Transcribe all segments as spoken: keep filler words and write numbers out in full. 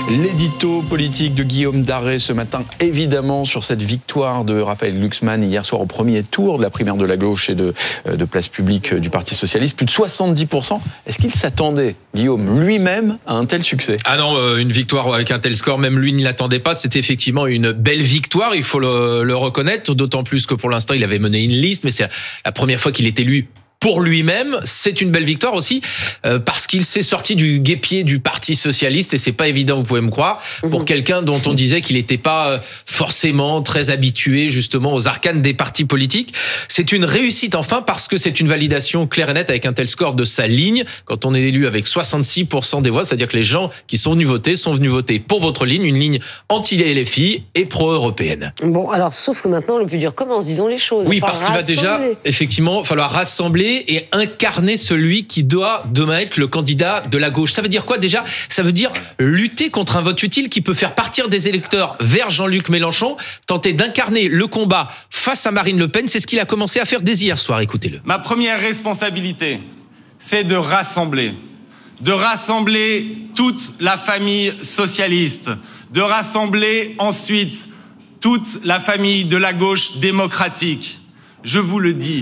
L'édito politique de Guillaume Darré ce matin, évidemment, sur cette victoire de Raphaël Glucksmann hier soir au premier tour de la primaire de la gauche et de, de place publique du Parti socialiste. Plus de soixante-dix pour cent. Est-ce qu'il s'attendait, Guillaume, lui-même, à un tel succès ? Ah non, euh, une victoire avec un tel score, même lui ne l'attendait pas. C'était effectivement une belle victoire, il faut le, le reconnaître. D'autant plus que pour l'instant, il avait mené une liste, mais c'est la première fois qu'il est élu pour lui-même. C'est une belle victoire aussi euh, parce qu'il s'est sorti du guêpier du Parti socialiste et c'est pas évident, vous pouvez me croire, pour quelqu'un dont on disait qu'il n'était pas forcément très habitué justement aux arcanes des partis politiques. C'est une réussite enfin parce que c'est une validation claire et nette avec un tel score de sa ligne. Quand on est élu avec soixante-six pour cent des voix, c'est-à-dire que les gens qui sont venus voter sont venus voter pour votre ligne, une ligne anti-L F I et pro-européenne. Bon, alors sauf que maintenant le plus dur commence, disons les choses. Oui, parce qu'il va déjà effectivement falloir rassembler et incarner celui qui doit demain être le candidat de la gauche. Ça veut dire quoi déjà ? Ça veut dire lutter contre un vote utile qui peut faire partir des électeurs vers Jean-Luc Mélenchon, tenter d'incarner le combat face à Marine Le Pen. C'est ce qu'il a commencé à faire dès hier soir. Écoutez-le. Ma première responsabilité, c'est de rassembler. De rassembler toute la famille socialiste. De rassembler ensuite toute la famille de la gauche démocratique. Je vous le dis,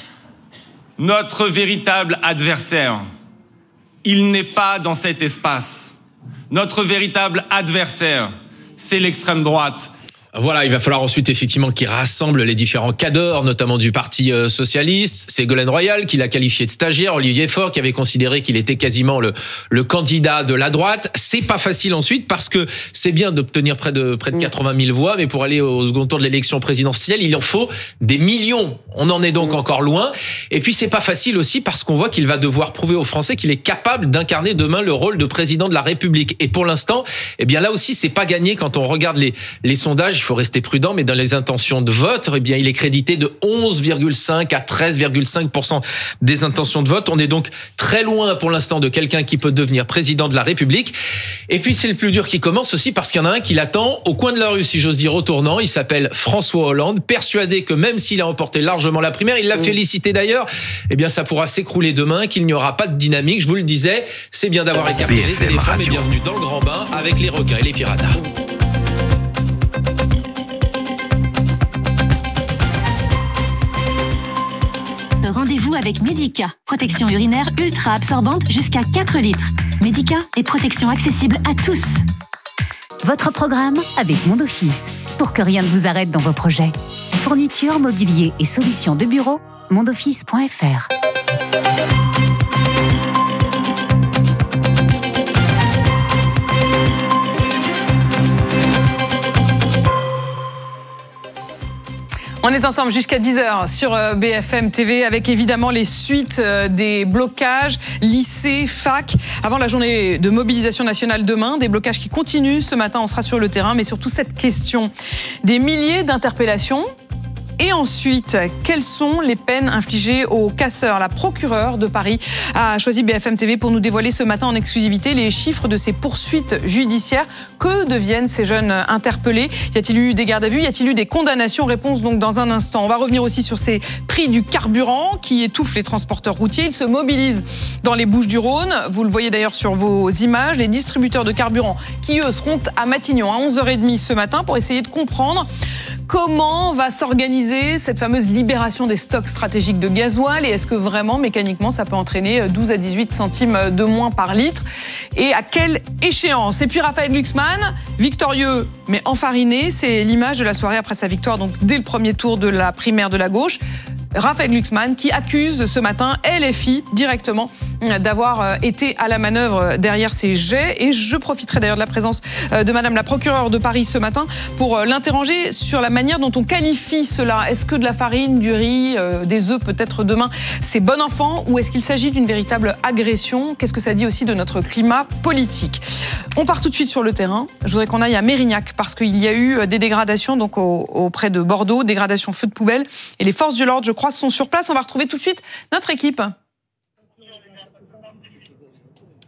notre véritable adversaire, il n'est pas dans cet espace. Notre véritable adversaire, c'est l'extrême droite. Voilà, il va falloir ensuite effectivement qu'il rassemble les différents cadres, notamment du Parti socialiste. Ségolène Royal, qui l'a qualifié de stagiaire, Olivier Faure, qui avait considéré qu'il était quasiment le, le candidat de la droite. C'est pas facile ensuite, parce que c'est bien d'obtenir près de, près de quatre-vingt mille voix, mais pour aller au second tour de l'élection présidentielle, il en faut des millions. On en est donc encore loin. Et puis c'est pas facile aussi, parce qu'on voit qu'il va devoir prouver aux Français qu'il est capable d'incarner demain le rôle de président de la République. Et pour l'instant, eh bien là aussi, c'est pas gagné quand on regarde les, les sondages. Il faut rester prudent, mais dans les intentions de vote, eh bien, il est crédité de onze virgule cinq à treize virgule cinq pour cent des intentions de vote. On est donc très loin pour l'instant de quelqu'un qui peut devenir président de la République. Et puis c'est le plus dur qui commence aussi parce qu'il y en a un qui l'attend au coin de la rue, si j'ose dire, au tournant. Il s'appelle François Hollande, persuadé que même s'il a remporté largement la primaire, il l'a mmh. félicité d'ailleurs, eh bien ça pourra s'écrouler demain, qu'il n'y aura pas de dynamique. Je vous le disais, c'est bien d'avoir écarté les éléphants, mais bienvenue dans le grand bain avec les requins et les piranhas. Rendez-vous avec Medica, protection urinaire ultra absorbante jusqu'à quatre litres. Medica est protection accessible à tous. Votre programme avec Mondoffice, pour que rien ne vous arrête dans vos projets. Fourniture, mobilier et solutions de bureau, mondoffice point f r. On est ensemble jusqu'à dix heures sur B F M T V avec évidemment les suites des blocages, lycées, fac. Avant la journée de mobilisation nationale demain, des blocages qui continuent. Ce matin, on sera sur le terrain, mais surtout cette question. Des milliers d'interpellations. Et ensuite, quelles sont les peines infligées aux casseurs ? La procureure de Paris a choisi B F M T V pour nous dévoiler ce matin en exclusivité les chiffres de ces poursuites judiciaires. Que deviennent ces jeunes interpellés ? Y a-t-il eu des gardes à vue ? Y a-t-il eu des condamnations ? Réponse donc dans un instant. On va revenir aussi sur ces prix du carburant qui étouffent les transporteurs routiers. Ils se mobilisent dans les Bouches-du-Rhône. Vous le voyez d'ailleurs sur vos images. Les distributeurs de carburant qui, eux, seront à Matignon à onze heures trente ce matin pour essayer de comprendre comment va s'organiser cette fameuse libération des stocks stratégiques de gasoil et est-ce que vraiment, mécaniquement, ça peut entraîner douze à dix-huit centimes de moins par litre et à quelle échéance ? Et puis Raphaël Glucksmann, victorieux mais enfariné, c'est l'image de la soirée après sa victoire donc dès le premier tour de la primaire de la gauche. Raphaël Glucksmann qui accuse ce matin L F I directement d'avoir été à la manœuvre derrière ces jets. Et je profiterai d'ailleurs de la présence de Madame la procureure de Paris ce matin pour l'interroger sur la manière dont on qualifie cela. Est-ce que de la farine, du riz, des œufs peut-être demain, c'est bon enfant ou est-ce qu'il s'agit d'une véritable agression ? Qu'est-ce que ça dit aussi de notre climat politique ? On part tout de suite sur le terrain. Je voudrais qu'on aille à Mérignac parce qu'il y a eu des dégradations donc auprès de Bordeaux, dégradations feux de poubelle et les forces de l'ordre, je crois, sont sur place. On va retrouver tout de suite notre équipe.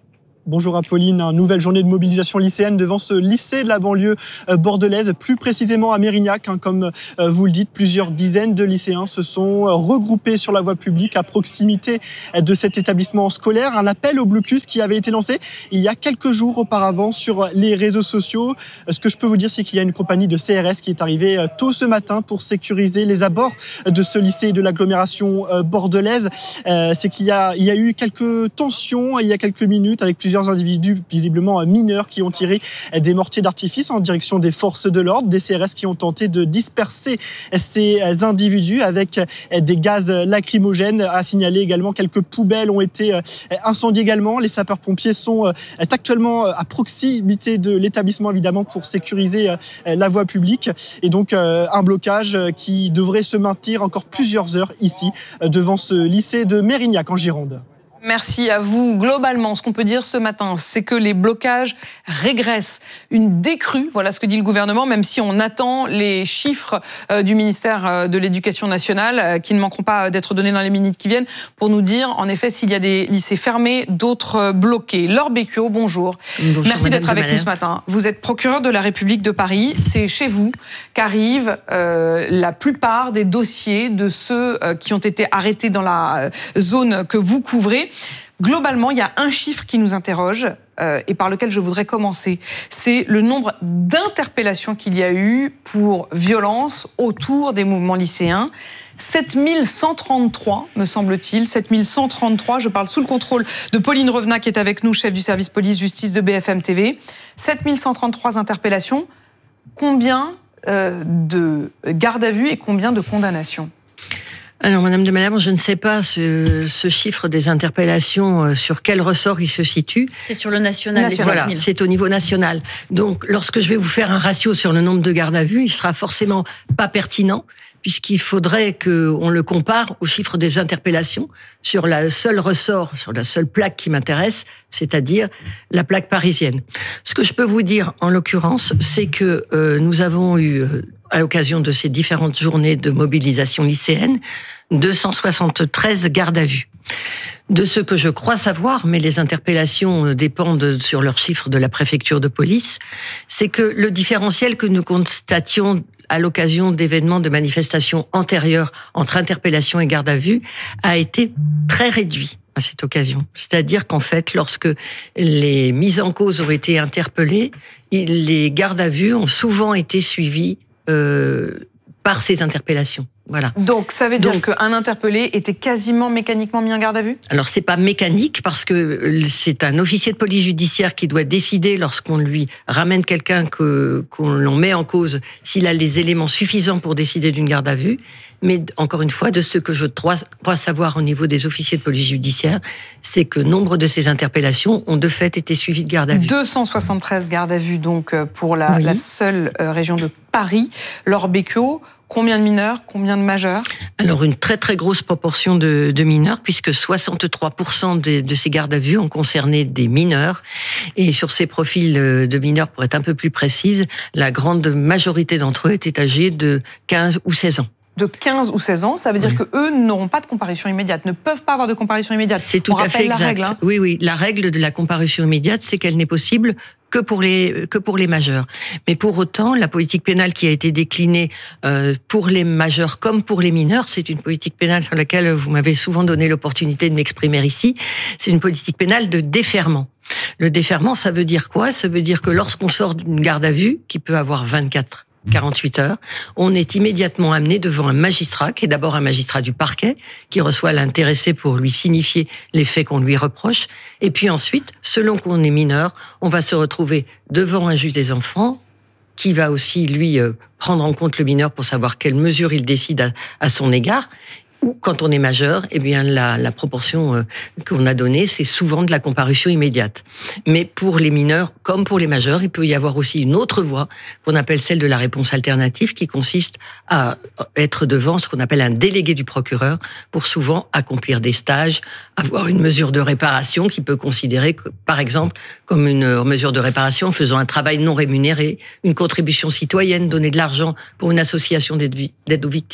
Bonjour Apolline, une nouvelle journée de mobilisation lycéenne devant ce lycée de la banlieue bordelaise, plus précisément à Mérignac. Hein, comme vous le dites, plusieurs dizaines de lycéens se sont regroupés sur la voie publique à proximité de cet établissement scolaire. Un appel au blocus qui avait été lancé il y a quelques jours auparavant sur les réseaux sociaux. Ce que je peux vous dire, c'est qu'il y a une compagnie de C R S qui est arrivée tôt ce matin pour sécuriser les abords de ce lycée de l'agglomération bordelaise. C'est qu'il y a, il y a eu quelques tensions il y a quelques minutes avec plusieurs individus visiblement mineurs qui ont tiré des mortiers d'artifice en direction des forces de l'ordre, des C R S qui ont tenté de disperser ces individus avec des gaz lacrymogènes. À signaler également, quelques poubelles ont été incendiées également. Les sapeurs-pompiers sont actuellement à proximité de l'établissement évidemment pour sécuriser la voie publique et donc un blocage qui devrait se maintenir encore plusieurs heures ici devant ce lycée de Mérignac en Gironde. Merci à vous. Globalement, ce qu'on peut dire ce matin, c'est que les blocages régressent. Une décrue, voilà ce que dit le gouvernement, même si on attend les chiffres du ministère de l'Éducation nationale, qui ne manqueront pas d'être donnés dans les minutes qui viennent, pour nous dire, en effet, s'il y a des lycées fermés, d'autres bloqués. Laure Becchio, bonjour. bonjour. Merci d'être avec nous ce matin. Vous êtes procureur de la République de Paris. C'est chez vous qu'arrivent euh, la plupart des dossiers de ceux euh, qui ont été arrêtés dans la zone que vous couvrez. Globalement, il y a un chiffre qui nous interroge euh, et par lequel je voudrais commencer. C'est le nombre d'interpellations qu'il y a eu pour violence autour des mouvements lycéens. sept mille cent trente-trois, me semble-t-il. sept mille cent trente-trois, je parle sous le contrôle de Pauline Revenat, qui est avec nous, chef du service police-justice de B F M T V. sept mille cent trente-trois interpellations. Combien euh, de gardes à vue et combien de condamnations ? Alors, Madame de Malherbe, je ne sais pas ce, ce chiffre des interpellations, euh, sur quel ressort il se situe. C'est sur le national. national. Voilà, c'est au niveau national. Donc, lorsque je vais vous faire un ratio sur le nombre de gardes à vue, il sera forcément pas pertinent, puisqu'il faudrait qu'on le compare au chiffre des interpellations sur la seule ressort, sur la seule plaque qui m'intéresse, c'est-à-dire la plaque parisienne. Ce que je peux vous dire, en l'occurrence, c'est que euh, nous avons eu, euh, à l'occasion de ces différentes journées de mobilisation lycéenne, deux cent soixante-treize gardes à vue. De ce que je crois savoir, mais les interpellations dépendent sur leur chiffre de la préfecture de police, c'est que le différentiel que nous constations à l'occasion d'événements de manifestations antérieures entre interpellation et garde à vue a été très réduit à cette occasion. C'est-à-dire qu'en fait, lorsque les mises en cause ont été interpellées, les gardes à vue ont souvent été suivis euh, par ces interpellations. Voilà. Donc, ça veut dire Donc, qu'un interpellé était quasiment mécaniquement mis en garde à vue ? Alors, c'est pas mécanique parce que c'est un officier de police judiciaire qui doit décider lorsqu'on lui ramène quelqu'un que, qu'on l'on met en cause s'il a les éléments suffisants pour décider d'une garde à vue. Mais encore une fois, de ce que je crois savoir au niveau des officiers de police judiciaire, c'est que nombre de ces interpellations ont de fait été suivies de garde à vue. deux cent soixante-treize gardes à vue donc pour la, oui. la seule région de Paris. Laure Becchio, combien de mineurs, combien de majeurs ? Alors une très très grosse proportion de, de mineurs, puisque soixante-trois pour cent de, de ces gardes à vue ont concerné des mineurs. Et sur ces profils de mineurs, pour être un peu plus précise, la grande majorité d'entre eux étaient âgés de quinze ou seize ans. De quinze ou seize ans, ça veut dire oui. que eux n'auront pas de comparution immédiate, ne peuvent pas avoir de comparution immédiate. C'est tout On à fait exact. La règle, hein. Oui, oui. La règle de la comparution immédiate, c'est qu'elle n'est possible que pour les que pour les majeurs. Mais pour autant, la politique pénale qui a été déclinée euh, pour les majeurs comme pour les mineurs, c'est une politique pénale sur laquelle vous m'avez souvent donné l'opportunité de m'exprimer ici. C'est une politique pénale de déferrement. Le déferment, ça veut dire quoi ? Ça veut dire que lorsqu'on sort d'une garde à vue, qui peut avoir vingt-quatre quarante-huit heures, on est immédiatement amené devant un magistrat, qui est d'abord un magistrat du parquet, qui reçoit l'intéressé pour lui signifier les faits qu'on lui reproche. Et puis ensuite, selon qu'on est mineur, on va se retrouver devant un juge des enfants, qui va aussi, lui, prendre en compte le mineur pour savoir quelles mesures il décide à, à son égard. Ou quand on est majeur, eh bien la, la proportion euh, qu'on a donnée, c'est souvent de la comparution immédiate. Mais pour les mineurs, comme pour les majeurs, il peut y avoir aussi une autre voie qu'on appelle celle de la réponse alternative, qui consiste à être devant ce qu'on appelle un délégué du procureur pour souvent accomplir des stages, avoir une mesure de réparation qui peut considérer, que, par exemple, comme une mesure de réparation en faisant un travail non rémunéré, une contribution citoyenne, donner de l'argent pour une association d'aide aux victimes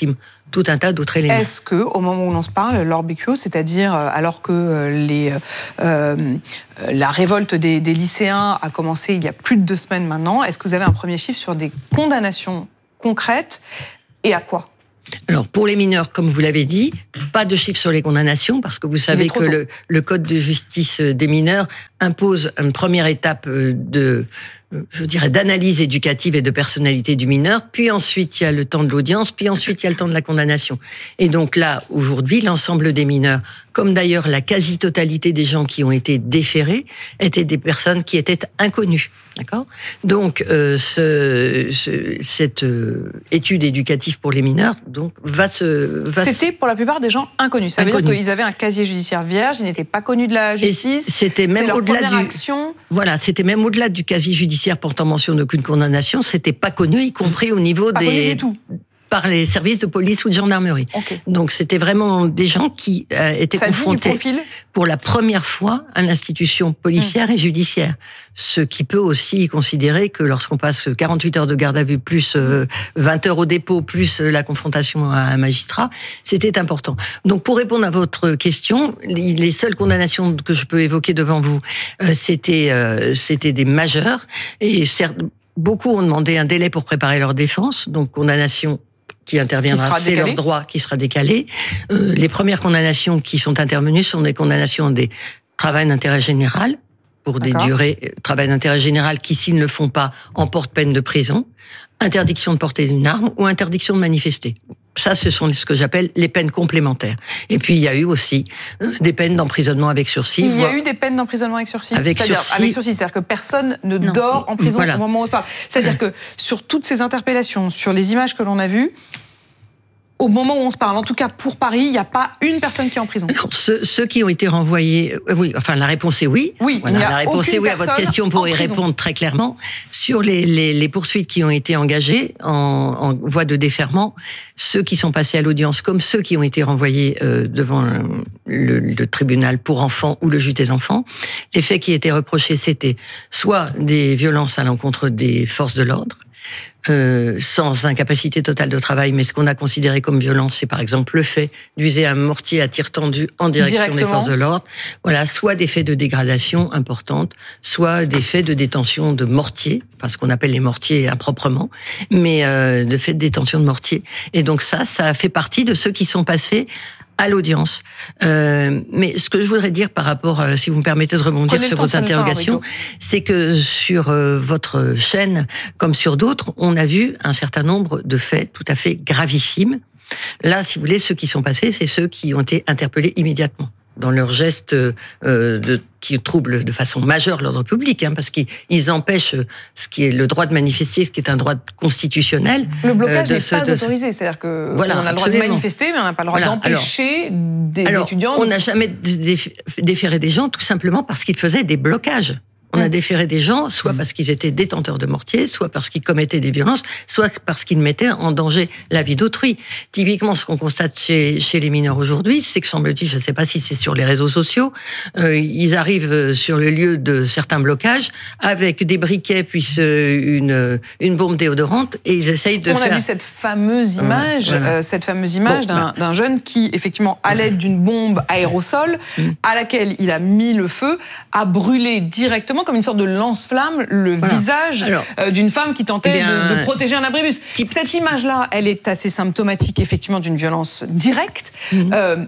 tout un tas d'autres éléments. Est-ce que, au moment où l'on se parle, Laure Becchio, c'est-à-dire alors que les, euh, la révolte des, des lycéens a commencé il y a plus de deux semaines maintenant, est-ce que vous avez un premier chiffre sur des condamnations concrètes et à quoi ? Alors, pour les mineurs, comme vous l'avez dit, pas de chiffres sur les condamnations, parce que vous savez que le, le Code de justice des mineurs impose une première étape de, je dirais, d'analyse éducative et de personnalité du mineur, puis ensuite il y a le temps de l'audience, puis ensuite il y a le temps de la condamnation. Et donc là, aujourd'hui, l'ensemble des mineurs, comme d'ailleurs la quasi-totalité des gens qui ont été déférés, étaient des personnes qui étaient inconnues. D'accord ? Donc, euh, ce, ce, cette euh, étude éducative pour les mineurs donc, va se... Va C'était se... pour la plupart des gens inconnus. Ça veut inconnus. dire qu'ils avaient un casier judiciaire vierge, ils n'étaient pas connus de la justice. Et c'était même c'est leur au-delà première du... action. Voilà, c'était même au-delà du casier judiciaire portant mention d'aucune condamnation, c'était pas connu, y compris au niveau pas des... connu du tout. Par les services de police ou de gendarmerie. Okay. Donc c'était vraiment des gens qui euh, étaient Ça confrontés dit du profil pour la première fois à l'institution policière mmh. et judiciaire. Ce qui peut aussi considérer que lorsqu'on passe quarante-huit heures de garde à vue, plus euh, vingt heures au dépôt, plus la confrontation à un magistrat, c'était important. Donc pour répondre à votre question, les seules condamnations que je peux évoquer devant vous, euh, c'était, euh, c'était des majeurs. Et certes, beaucoup ont demandé un délai pour préparer leur défense, donc condamnation qui interviendra, c'est leur droit qui sera décalé. Euh, les premières condamnations qui sont intervenues sont des condamnations des travails d'intérêt général, pour des D'accord. durées, travail d'intérêt général qui, s'ils ne le font pas, emportent peine de prison, interdiction de porter une arme ou interdiction de manifester. Ça, ce sont ce que j'appelle les peines complémentaires. Et puis, il y a eu aussi euh, des peines d'emprisonnement avec sursis. Il y a eu des peines d'emprisonnement avec sursis Avec c'est-à-dire, sursis. avec sursis, c'est-à-dire que personne ne non. dort en prison voilà. au moment où on se parle. C'est-à-dire que sur toutes ces interpellations, sur les images que l'on a vues, au moment où on se parle, en tout cas pour Paris, il n'y a pas une personne qui est en prison. Non, ceux, ceux qui ont été renvoyés, euh, oui, enfin la réponse est oui. Oui, voilà, il y a la réponse est oui à votre question pour y prison. répondre très clairement. Sur les, les, les poursuites qui ont été engagées en, en voie de déferment, ceux qui sont passés à l'audience comme ceux qui ont été renvoyés euh, devant le, le tribunal pour enfants ou le juge des enfants, les faits qui étaient reprochés, c'était soit des violences à l'encontre des forces de l'ordre, Euh, sans incapacité totale de travail, mais ce qu'on a considéré comme violence, c'est par exemple le fait d'user un mortier à tir tendu en direction des forces de l'ordre. Voilà, soit des faits de dégradation importante, soit des faits de détention de mortier, enfin ce qu'on appelle les mortiers improprement, mais euh, de faits de détention de mortier. Et donc ça, ça fait partie de ceux qui sont passés à l'audience. Euh, mais ce que je voudrais dire par rapport, euh, si vous me permettez de rebondir Prenez sur vos interrogations, c'est que sur euh, votre chaîne, comme sur d'autres, on a vu un certain nombre de faits tout à fait gravissimes. Là, si vous voulez, ceux qui sont passés, c'est ceux qui ont été interpellés immédiatement dans leurs gestes euh, de, qui troublent de façon majeure l'ordre public, hein, parce qu'ils empêchent ce qui est le droit de manifester, ce qui est un droit constitutionnel. Le blocage euh, n'est ce, pas de, autorisé, c'est-à-dire que voilà, on a le droit absolument. de manifester, mais on n'a pas le droit voilà. d'empêcher alors, des alors, étudiants. On n'a jamais déféré des gens tout simplement parce qu'ils faisaient des blocages. On a déféré des gens, soit parce qu'ils étaient détenteurs de mortier, soit parce qu'ils commettaient des violences, soit parce qu'ils mettaient en danger la vie d'autrui. Typiquement, ce qu'on constate chez, chez les mineurs aujourd'hui, c'est que, semble-t-il, je ne sais pas si c'est sur les réseaux sociaux, euh, ils arrivent sur le lieu de certains blocages avec des briquets, puis une, une bombe déodorante, et ils essayent de On faire... On a vu cette fameuse image, euh, voilà. euh, cette fameuse image bon, d'un, bah. d'un jeune qui, effectivement, à l'aide d'une bombe aérosol, mmh. à laquelle il a mis le feu, a brûlé directement comme une sorte de lance-flamme, le voilà. visage Alors, euh, d'une femme qui tentait bien, de, de protéger un abribus. Type... Cette image-là, elle est assez symptomatique, effectivement, d'une violence directe. Mm-hmm. Euh,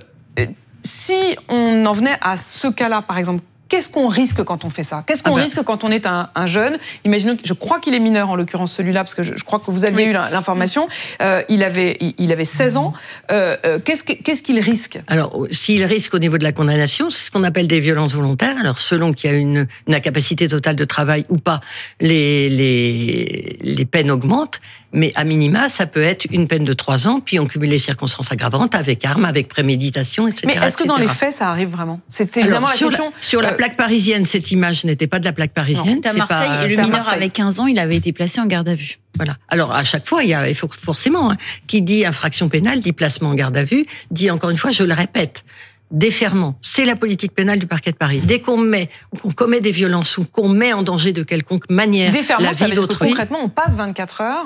si on en venait à ce cas-là, par exemple, qu'est-ce qu'on risque quand on fait ça ? Qu'est-ce qu'on ah ben. risque quand on est un, un jeune ? Imaginons, je crois qu'il est mineur en l'occurrence celui-là, parce que je, je crois que vous aviez oui. eu l'information. Euh, il avait, il avait seize ans. Euh, euh, qu'est-ce, que, qu'est-ce qu'il risque ? Alors, s'il risque au niveau de la condamnation, c'est ce qu'on appelle des violences volontaires. Alors, selon qu'il y a une, une incapacité totale de travail ou pas, les, les, les peines augmentent. Mais à minima, ça peut être une peine de trois ans, puis on cumule les circonstances aggravantes avec arme, avec préméditation, et cetera. Mais est-ce que et cetera. dans les faits, ça arrive vraiment ? C'était évidemment Alors, la sur question. La, sur euh, la plaque parisienne, cette image n'était pas de la plaque parisienne. C'était à Marseille, pas, et le mineur avait quinze ans, il avait été placé en garde à vue. Voilà. Alors, à chaque fois, il y a, il faut forcément, hein, qui dit infraction pénale, dit placement en garde à vue, dit encore une fois, je le répète, déferment. C'est la politique pénale du parquet de Paris. Dès qu'on met, qu'on commet des violences ou qu'on met en danger de quelconque manière déferment, la vie ça veut dire d'autrui. Que concrètement, on passe vingt-quatre heures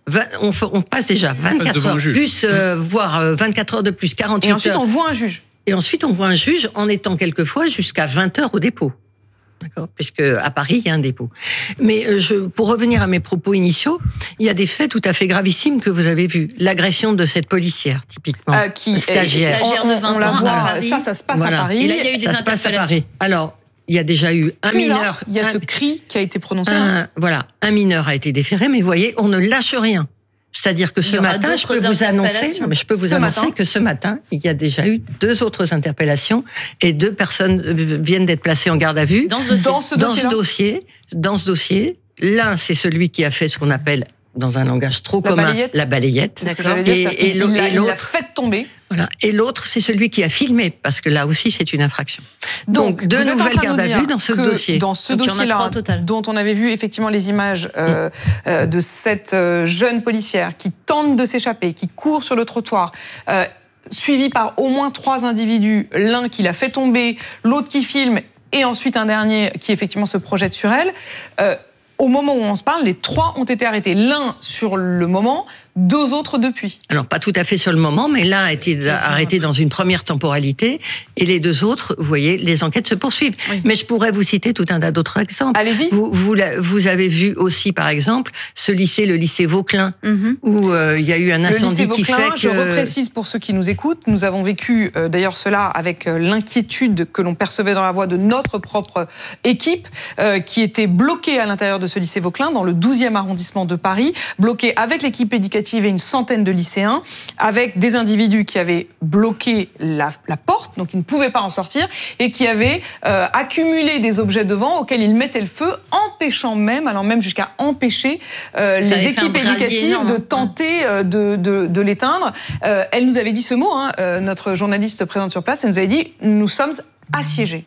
vingt, on, on passe déjà vingt-quatre heures plus, euh, voire vingt-quatre heures de plus, quarante-huit heures. Et ensuite, heures. on voit un juge. Et ensuite, on voit un juge en étant quelquefois jusqu'à vingt heures au dépôt. D'accord, puisque à Paris, il y a un dépôt. Mais je, pour revenir à mes propos initiaux, il y a des faits tout à fait gravissimes que vous avez vus. L'agression de cette policière, typiquement, euh, qui stagiaire. On, on, on la voit, ça, ça se passe voilà. à Paris. Et là, il y a eu des ça se passe à Paris. Alors, il y a déjà eu un Puis là, mineur. Il y a un, ce cri qui a été prononcé. Un, voilà, un mineur a été déféré, mais vous voyez, on ne lâche rien. C'est-à-dire que ce matin, je peux vous annoncer, mais je peux vous ce annoncer matin. que ce matin, il y a déjà eu deux autres interpellations et deux personnes viennent d'être placées en garde à vue. Dans ce dossier. Dans ce, dans dossier, ce dossier, dans ce dossier, l'un, c'est celui qui a fait ce qu'on appelle, dans un langage trop La commun, balayette. la balayette. C'est ce que j'allais dire, Et, c'est-à-dire et, qu'il l'autre- l'a- et il l'a l'autre, fait tomber. voilà. Et l'autre, c'est celui qui a filmé, parce que là aussi, c'est une infraction. Donc, Donc, deux vous êtes en nouvelles train de gardes à nous dire vue dans ce que dossier. Dans ce Donc, il y en a dossier-là, trois au total. dont on avait vu effectivement les images euh, euh, de cette euh, jeune policière qui tente de s'échapper, qui court sur le trottoir, euh, suivie par au moins trois individus, l'un qui l'a fait tomber, l'autre qui filme, et ensuite un dernier qui effectivement se projette sur elle. Euh, Au moment où on se parle, les trois ont été arrêtés. L'un sur le moment, deux autres depuis. Alors, pas tout à fait sur le moment, mais l'un a été arrêté dans une première temporalité, et les deux autres, vous voyez, les enquêtes se poursuivent. Oui. Mais je pourrais vous citer tout un tas d'autres exemples. Allez-y. Vous, vous, la- vous avez vu aussi, par exemple, ce lycée, le lycée Vauquelin, Mhm. où euh, il y a eu un Le lycée incendie qui Vauquelin, fait que... je reprécise pour ceux qui nous écoutent, nous avons vécu euh, d'ailleurs cela avec euh, l'inquiétude que l'on percevait dans la voix de notre propre équipe, euh, qui était bloquée à l'intérieur de ce lycée Vauquelin, dans le douzième arrondissement de Paris, bloquée avec l'équipe éducative et une centaine de lycéens, avec des individus qui avaient bloqué la, la porte, donc ils ne pouvaient pas en sortir, et qui avaient euh, accumulé des objets devant auxquels ils mettaient le feu, empêchant même, allant même jusqu'à empêcher euh, Ça les avait fait un équipes brasier éducatives énorme, de hein. tenter euh, de, de, de l'éteindre. Euh, elle nous avait dit ce mot, hein, euh, notre journaliste présente sur place, elle nous avait dit « nous sommes assiégés ».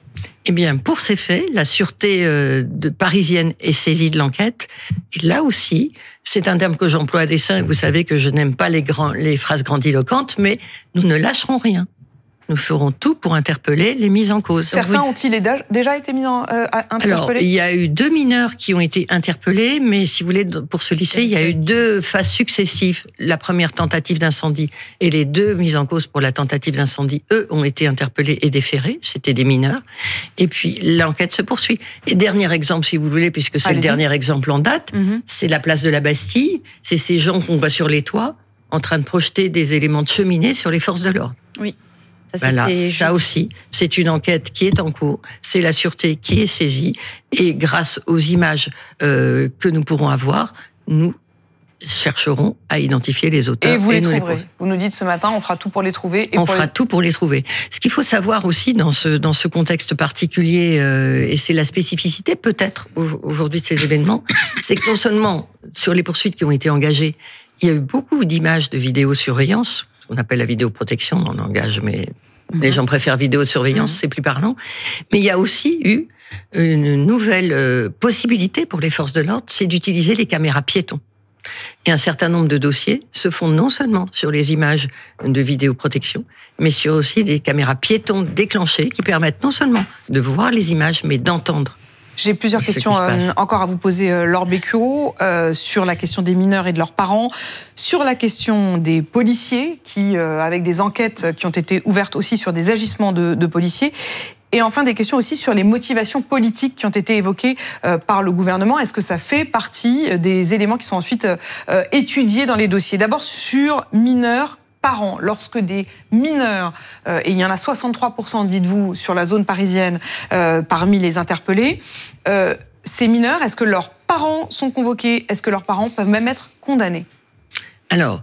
Eh bien, pour ces faits, la sûreté euh, de, parisienne est saisie de l'enquête. Et là aussi, c'est un terme que j'emploie à dessein. Vous savez que je n'aime pas les, grands, les phrases grandiloquentes, mais nous ne lâcherons rien. Nous ferons tout pour interpeller les mises en cause. Certains vous... ont-ils déjà été mis en, euh, interpellés ? Alors, il y a eu deux mineurs qui ont été interpellés, mais si vous voulez, pour ce lycée, il y a eu deux phases successives. La première tentative d'incendie et les deux mises en cause pour la tentative d'incendie, eux, ont été interpellés et déférés. C'était des mineurs. Et puis, l'enquête se poursuit. Et dernier exemple, si vous voulez, puisque c'est Allez-y. le dernier exemple en date, Mhm. c'est la place de la Bastille. C'est ces gens qu'on voit sur les toits en train de projeter des éléments de cheminée sur les forces de l'ordre. Oui. Ça, Voilà, c'était ça juste. aussi, c'est une enquête qui est en cours, c'est la sûreté qui est saisie, et grâce aux images euh, que nous pourrons avoir, nous chercherons à identifier les auteurs. Et vous les nous trouverez. prouverons. Vous nous dites ce matin, on fera tout pour les trouver. Et On pour fera les... tout pour les trouver. Ce qu'il faut savoir aussi dans ce, dans ce contexte particulier, euh, et c'est la spécificité peut-être au- aujourd'hui de ces événements, c'est que non seulement sur les poursuites qui ont été engagées, il y a eu beaucoup d'images de vidéosurveillance, ce qu'on appelle la vidéoprotection dans le langage, mais les gens préfèrent vidéosurveillance, c'est plus parlant. Mais il y a aussi eu une nouvelle euh, possibilité pour les forces de l'ordre, c'est d'utiliser les caméras piétons. Et un certain nombre de dossiers se font non seulement sur les images de vidéoprotection, mais sur aussi des caméras piétons déclenchées qui permettent non seulement de voir les images, mais d'entendre. J'ai plusieurs Ce qui questions se passe. euh, encore à vous poser, euh, Laure Bécuot, euh, sur la question des mineurs et de leurs parents, sur la question des policiers, qui, euh, avec des enquêtes qui ont été ouvertes aussi sur des agissements de, de policiers, et enfin des questions aussi sur les motivations politiques qui ont été évoquées euh, par le gouvernement. Est-ce que ça fait partie des éléments qui sont ensuite euh, étudiés dans les dossiers ? D'abord sur mineurs, parents, lorsque des mineurs, euh, et il y en a soixante-trois pour cent, dites-vous, sur la zone parisienne, euh, parmi les interpellés, euh, ces mineurs, est-ce que leurs parents sont convoqués ? Est-ce que leurs parents peuvent même être condamnés ? Alors,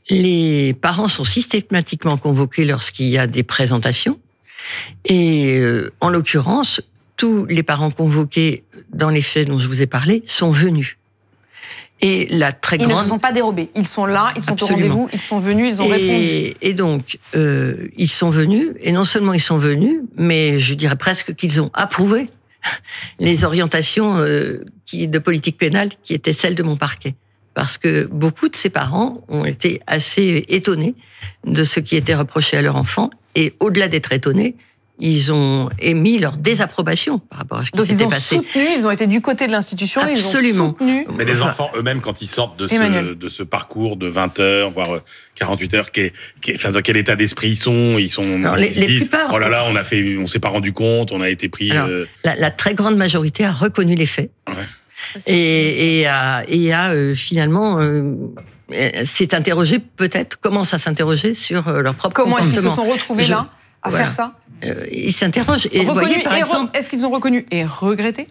les parents sont systématiquement convoqués lorsqu'il y a des présentations. Et euh, en l'occurrence, tous les parents convoqués dans les faits dont je vous ai parlé sont venus. Et la très Ils grande... ne se sont pas dérobés. Ils sont là, ils sont Absolument. au rendez-vous, ils sont venus, ils ont répondu. Et, et donc, euh, ils sont venus, et non seulement ils sont venus, mais je dirais presque qu'ils ont approuvé les orientations euh, qui, de politique pénale qui étaient celles de mon parquet. Parce que beaucoup de ces parents ont été assez étonnés de ce qui était reproché à leur enfant, et au-delà d'être étonnés, ils ont émis leur désapprobation par rapport à ce qui Donc s'était ils ont passé. soutenu, ils ont été du côté de l'institution, Absolument. ils ont soutenu. Mais les Enfin, enfants eux-mêmes, quand ils sortent de Emmanuel. ce, de ce parcours de vingt heures, voire quarante-huit heures, qu'est, qu'est, enfin, dans quel état d'esprit ils sont Ils sont, Alors, ils les- les disent, plupart- oh là là, on a fait, on s'est pas rendu compte, on a été pris. Alors, euh, la, la très grande majorité a reconnu les faits Ouais. et, et a, et a euh, finalement euh, s'est interrogé peut-être, commence à s'interroger sur euh, leur propre Comment est-ce qu'ils se comportement. sont retrouvés Je- là à voilà. faire ça? Euh, ils s'interrogent. Et vous Reconnu voyez, par et re- exemple, Est-ce qu'ils ont reconnu et regretté?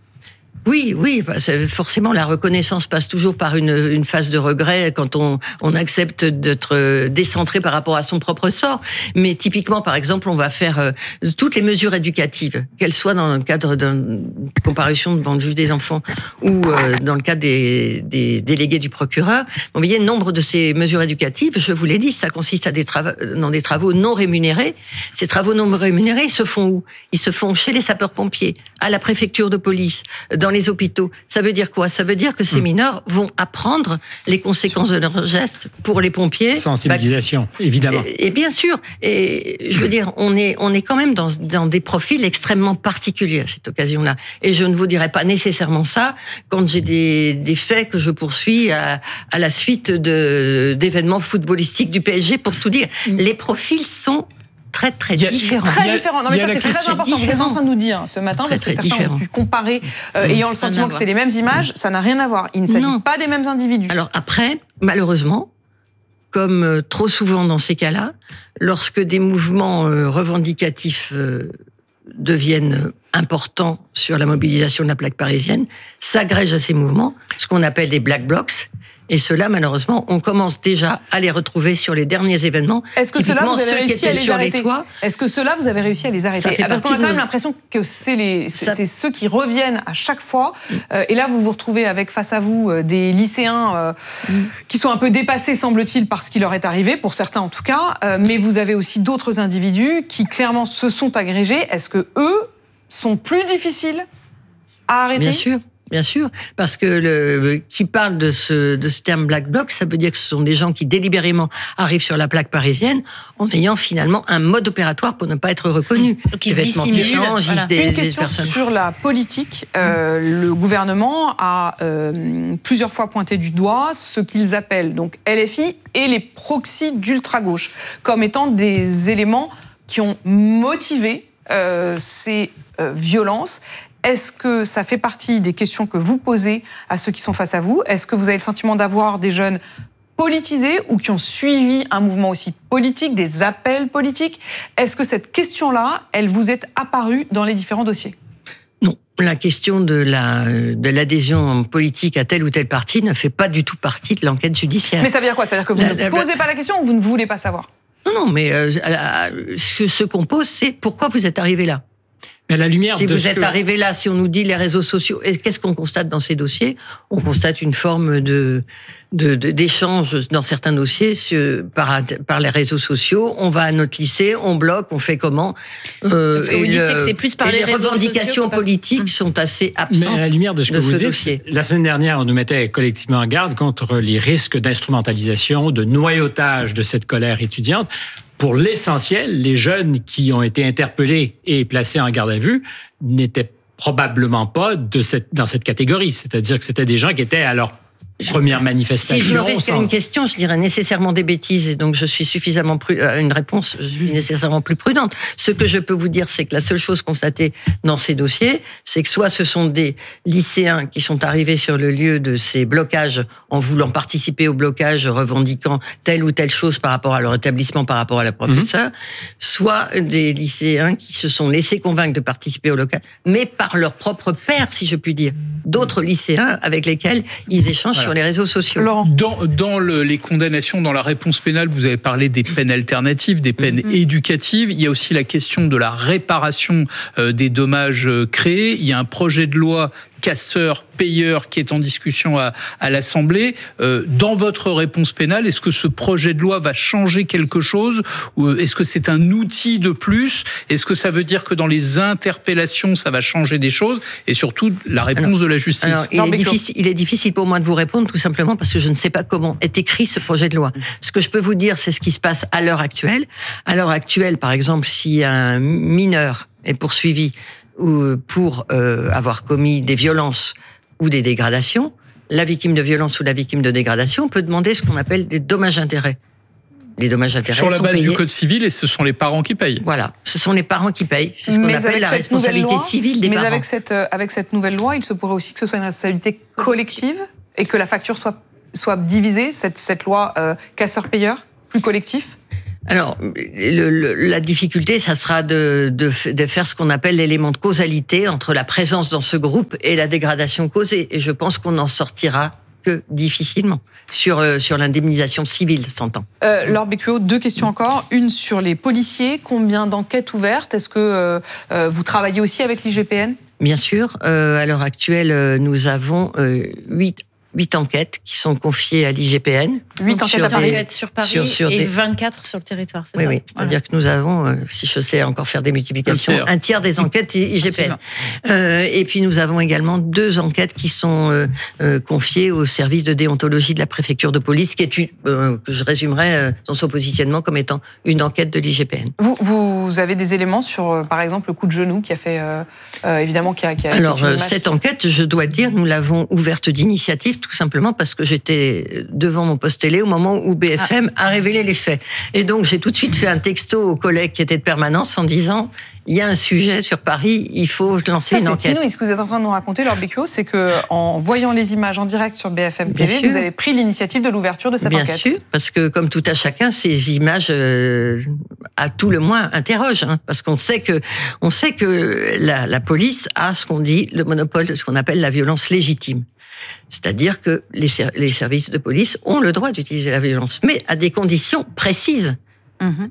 oui, oui, bah, c'est- forcément, la reconnaissance passe toujours par une, une phase de regret quand on, on accepte d'être décentré par rapport à son propre sort. Mais typiquement, par exemple, on va faire euh, toutes les mesures éducatives, qu'elles soient dans le cadre d'une comparution devant le juge des enfants ou euh, dans le cadre des, des délégués du procureur. Vous voyez, nombre de ces mesures éducatives, je vous l'ai dit, ça consiste à des travaux, dans des travaux non rémunérés. Ces travaux non rémunérés, ils se font où? Ils se font chez les sapeurs-pompiers, à la préfecture de police, dans les hôpitaux. Ça veut dire quoi? Ça veut dire que ces mineurs vont apprendre les conséquences de leurs gestes pour les pompiers. Sensibilisation, évidemment. Et, et bien sûr, et je veux dire, on est, on est quand même dans, dans des profils extrêmement particuliers à cette occasion-là. Et je ne vous dirai pas nécessairement ça quand j'ai des, des faits que je poursuis à, à la suite de, d'événements footballistiques du P S G, pour tout dire. Les profils sont très, très Il y a- différents. Très différent. Non, mais ça, c'est très question important. Vous êtes en train de nous dire ce matin, Très, parce que très certains différent. ont pu comparer, euh, ayant le Ça n'a sentiment à que voir. c'était les mêmes images. Ça n'a rien à voir. Il ne s'agit Non. pas des mêmes individus. Alors après, malheureusement, comme euh, trop souvent dans ces cas-là, lorsque des mouvements euh, revendicatifs euh, deviennent importants sur la mobilisation de la plaque parisienne, s'agrègent à ces mouvements ce qu'on appelle des black blocs. Et ceux-là, malheureusement, on commence déjà à les retrouver sur les derniers événements. Est-ce que ceux-là, Typiquement, vous avez ceux qui réussi à étaient les sur les arrêter? toits. Est-ce que ceux-là, vous avez réussi à les arrêter? Ça fait Ah, Parce qu'on a partie quand de même nos- l'impression que c'est les, c'est, Ça- c'est ceux qui reviennent à chaque fois. Euh, et là, vous vous retrouvez avec face à vous euh, des lycéens euh, qui sont un peu dépassés, semble-t-il, par ce qui leur est arrivé, pour certains en tout cas. Euh, mais vous avez aussi d'autres individus qui clairement se sont agrégés. Est-ce que eux sont plus difficiles à arrêter? Bien sûr. Bien sûr, parce que le, qui parle de ce, de ce terme black bloc, ça veut dire que ce sont des gens qui délibérément arrivent sur la plaque parisienne en ayant finalement un mode opératoire pour ne pas être reconnus. Donc ils Des se vêtements qui dissimulent. changent, Voilà. des- Une des question personnes- sur la politique. Euh, le gouvernement a euh, plusieurs fois pointé du doigt ce qu'ils appellent donc L F I et les proxys d'ultra-gauche comme étant des éléments qui ont motivé euh, ces euh, violences. Est-ce que ça fait partie des questions que vous posez à ceux qui sont face à vous? Est-ce que vous avez le sentiment d'avoir des jeunes politisés ou qui ont suivi un mouvement aussi politique, des appels politiques? Est-ce que cette question-là, elle vous est apparue dans les différents dossiers? Non, la question de la de l'adhésion politique à tel ou tel parti ne fait pas du tout partie de l'enquête judiciaire. Mais ça veut dire quoi? Ça veut dire que vous La- ne la- posez pas la question ou vous ne voulez pas savoir? Non, non, mais euh, à la- ce, ce qu'on pose, c'est pourquoi vous êtes arrivé là. Mais à la lumière Si de vous ce êtes que- arrivé là, si on nous dit les réseaux sociaux, et qu'est-ce qu'on constate dans ces dossiers? On constate une forme de de- de- d'échange dans certains dossiers sur- par, par les réseaux sociaux. On va à notre lycée, on bloque, on fait comment euh, Ce que vous et dites, le- c'est que c'est plus par et les les réseaux revendications sociaux que par- politiques sont assez Mais absentes à la lumière de ce que de vous ce dites, dossier. la semaine dernière, on nous mettait collectivement en garde contre les risques d'instrumentalisation, de noyautage de cette colère étudiante. Pour l'essentiel, les jeunes qui ont été interpellés et placés en garde à vue n'étaient probablement pas de cette, dans cette catégorie. C'est-à-dire que c'était des gens qui étaient à leur première manifestation. Si je me risque à sans- une question, je dirais nécessairement des bêtises, et donc je suis suffisamment pru- euh, une réponse, je suis nécessairement plus prudente. Ce que je peux vous dire, c'est que la seule chose constatée dans ces dossiers, c'est que soit ce sont des lycéens qui sont arrivés sur le lieu de ces blocages en voulant participer au blocage, revendiquant telle ou telle chose par rapport à leur établissement, par rapport à la professeure, soit des lycéens qui se sont laissés convaincre de participer au blocage, mais par leur propre père, si je puis dire. D'autres lycéens avec lesquels ils échangent Voilà. sur les réseaux sociaux. Laurent. Dans, dans le- les condamnations, dans la réponse pénale, vous avez parlé des peines alternatives, des peines Mhm. éducatives. Il y a aussi la question de la réparation euh, des dommages euh, créés. Il y a un projet de loi casseur-payeur qui est en discussion à, à l'Assemblée. Euh, dans votre réponse pénale, est-ce que ce projet de loi va changer quelque chose ou est-ce que c'est un outil de plus? Est-ce que ça veut dire que dans les interpellations, ça va changer des choses? Et surtout, la réponse alors, de la justice. Alors, il, est difficile, il est difficile pour moi de vous répondre tout simplement parce que je ne sais pas comment est écrit ce projet de loi. Ce que je peux vous dire, c'est ce qui se passe à l'heure actuelle. À l'heure actuelle, par exemple, si un mineur est poursuivi ou pour euh, avoir commis des violences ou des dégradations, la victime de violence ou la victime de dégradation peut demander ce qu'on appelle des dommages-intérêts. Les dommages-intérêts sur la sont base payés. du code civil et ce sont les parents qui payent. Voilà, ce sont les parents qui payent. C'est ce qu'on mais appelle la responsabilité loi, civile des mais parents. Mais avec cette, avec cette nouvelle loi, il se pourrait aussi que ce soit une responsabilité collective et que la facture soit, soit divisée, cette, cette loi euh, casseur-payeur, plus collectif. Alors, le, le, la difficulté, ça sera de, de, de faire ce qu'on appelle l'élément de causalité entre la présence dans ce groupe et la dégradation causée. Et je pense qu'on n'en sortira que difficilement sur, euh, sur l'indemnisation civile, s'entend. Euh, Laure Becqueau, deux questions encore. Une sur les policiers. Combien d'enquêtes ouvertes? Est-ce que euh, euh, vous travaillez aussi avec l'I G P N? Bien sûr. Euh, à l'heure actuelle, nous avons euh, huit Huit enquêtes qui sont confiées à l'I G P N. Huit enquêtes à Paris, des, sur Paris sur, sur et des... vingt-quatre sur le territoire. C'est oui, ça oui. C'est-à-dire voilà. que nous avons, euh, si je sais encore faire des multiplications, un tiers, un tiers des enquêtes I G P N. Euh, et puis nous avons également deux enquêtes qui sont euh, euh, confiées au service de déontologie de la préfecture de police, qui est une, euh, que je résumerai euh, dans son positionnement comme étant une enquête de l'I G P N. Vous, vous avez des éléments sur, euh, par exemple, le coup de genou qui a fait, euh, euh, évidemment, qui a, qui a Alors été euh, cette enquête, je dois dire, nous l'avons ouverte d'initiative, tout simplement parce que j'étais devant mon poste télé au moment où B F M ah. a révélé les faits. Et donc, j'ai tout de suite fait un texto aux collègues qui étaient de permanence en disant « il y a un sujet sur Paris, il faut lancer ça, une enquête ». Tino, ce que vous êtes en train de nous raconter, Laure Becqueau, c'est qu'en voyant les images en direct sur B F M T V, vous avez pris l'initiative de l'ouverture de cette Bien enquête. Bien sûr, parce que comme tout à chacun, ces images, euh, à tout le moins, interrogent. Hein, parce qu'on sait que, on sait que la, la police a ce qu'on dit, le monopole de ce qu'on appelle la violence légitime. C'est-à-dire que les, les services de police ont le droit d'utiliser la violence, mais à des conditions précises. Mmh.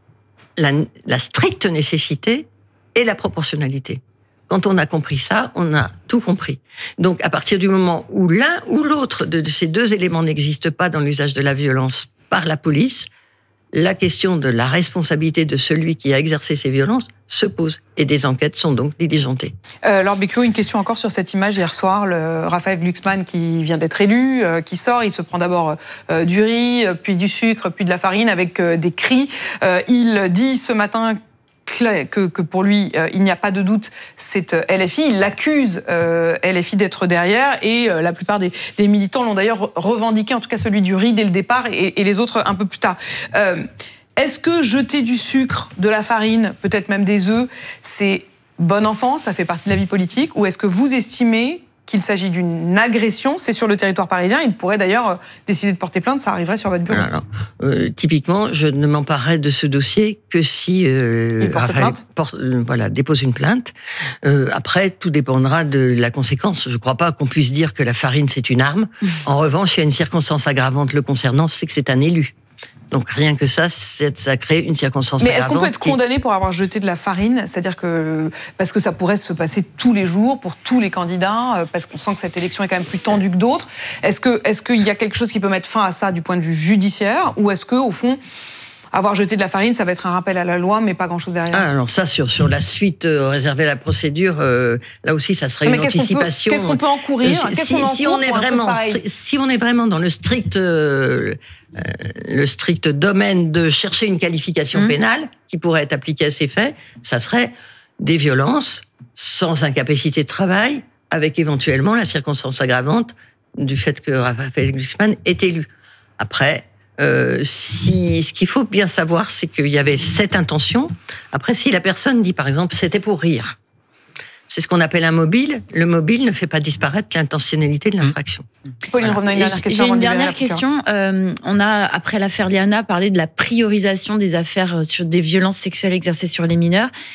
La, la stricte nécessité et la proportionnalité. Quand on a compris ça, on a tout compris. Donc, à partir du moment où l'un ou l'autre de ces deux éléments n'existe pas dans l'usage de la violence par la police, la question de la responsabilité de celui qui a exercé ces violences se pose. Et des enquêtes sont donc diligentées. Euh, Laure Becqueau, une question encore sur cette image hier soir. Le Raphaël Glucksmann qui vient d'être élu, euh, qui sort, il se prend d'abord euh, du riz, puis du sucre, puis de la farine avec euh, des cris. Euh, il dit ce matin que, que pour lui, euh, il n'y a pas de doute, c'est euh, L F I. Il l'accuse, euh, L F I, d'être derrière. Et euh, la plupart des, des militants l'ont d'ailleurs revendiqué, en tout cas celui du riz dès le départ, et, et les autres un peu plus tard. Euh, est-ce que jeter du sucre, de la farine, peut-être même des œufs, c'est bon enfant, ça fait partie de la vie politique? Ou est-ce que vous estimez qu'il s'agit d'une agression? C'est sur le territoire parisien. Il pourrait d'ailleurs décider de porter plainte. Ça arriverait sur votre bureau. Alors, euh, typiquement, je ne m'emparerai de ce dossier que si euh, il porte plainte. Porte, euh, voilà, dépose une plainte. Euh, après, tout dépendra de la conséquence. Je ne crois pas qu'on puisse dire que la farine, c'est une arme. En revanche, il y a une circonstance aggravante le concernant, c'est que c'est un élu. Donc rien que ça, ça crée une circonstance Mais aggravante. est-ce qu'on peut être condamné pour avoir jeté de la farine? C'est-à-dire que, parce que ça pourrait se passer tous les jours pour tous les candidats, parce qu'on sent que cette élection est quand même plus tendue que d'autres. Est-ce que, est-ce qu'il y a quelque chose qui peut mettre fin à ça du point de vue judiciaire? Ou est-ce que, au fond, avoir jeté de la farine, ça va être un rappel à la loi, mais pas grand-chose derrière? Ah, alors ça, sur, sur la suite euh, réservée à la procédure, euh, là aussi, ça serait mais une qu'est-ce anticipation. Qu'on peut, qu'est-ce qu'on peut encourir? euh, Qu'est-ce si, qu'on si, on est vraiment, stri- si on est vraiment dans le strict, euh, euh, le strict domaine de chercher une qualification mmh. pénale qui pourrait être appliquée à ces faits, ça serait des violences sans incapacité de travail, avec éventuellement la circonstance aggravante du fait que Raphaël Glucksmann est élu. Après, Euh, si, ce qu'il faut bien savoir, c'est qu'il y avait cette intention. Après, si la personne dit, par exemple, c'était pour rire, c'est ce qu'on appelle un mobile. Le mobile ne fait pas disparaître l'intentionnalité de l'infraction. Pauline, revenons à une dernière question. J'ai une dernière question. Euh, on a, après l'affaire Liana, parlé de la priorisation des affaires sur des violences sexuelles exercées sur les mineurs.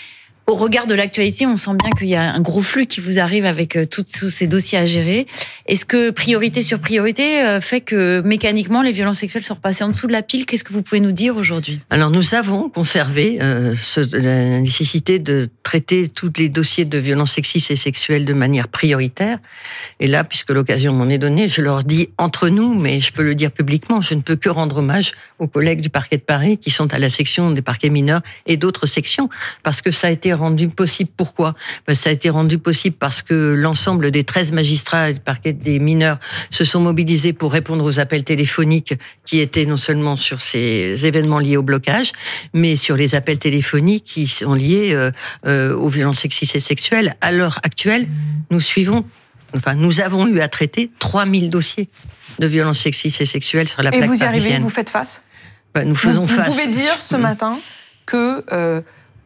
au regard de l'actualité, on sent bien qu'il y a un gros flux qui vous arrive avec euh, tous ces dossiers à gérer. Est-ce que priorité sur priorité euh, fait que mécaniquement les violences sexuelles sont repassées en dessous de la pile? Qu'est-ce que vous pouvez nous dire aujourd'hui? Alors nous avons conservé euh, ce, la nécessité de traiter tous les dossiers de violences sexistes et sexuelles de manière prioritaire. Et là, puisque l'occasion m'en est donnée, je leur dis entre nous, mais je peux le dire publiquement, je ne peux que rendre hommage aux collègues du parquet de Paris qui sont à la section des parquets mineurs et d'autres sections, parce que ça a été rendu possible. Pourquoi? Ben, ça a été rendu possible parce que l'ensemble des treize magistrats du parquet des mineurs se sont mobilisés pour répondre aux appels téléphoniques qui étaient non seulement sur ces événements liés au blocage, mais sur les appels téléphoniques qui sont liés euh, euh, aux violences sexistes et sexuelles. À l'heure actuelle, nous suivons, enfin, nous avons eu à traiter trois mille dossiers de violences sexistes et sexuelles sur la et plaque vous y parisienne. arrivez, vous faites face? Ben, nous faisons vous, face. Vous pouvez dire ce Mmh. matin que euh,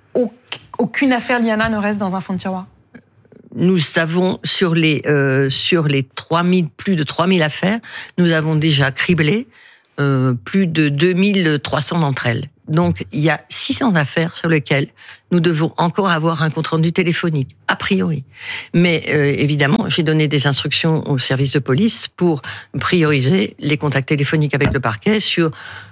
aucune affaire Liana ne reste dans un fond de tiroir? Nous avons, sur les, euh, sur les trois mille, plus de trois mille affaires, nous avons déjà criblé euh, plus de deux mille trois cents d'entre elles. Donc, il y a six cents affaires sur lesquelles nous devons encore avoir un compte-rendu téléphonique, a priori. Mais euh, évidemment, j'ai donné des instructions au service de police pour prioriser les contacts téléphoniques avec le parquet sur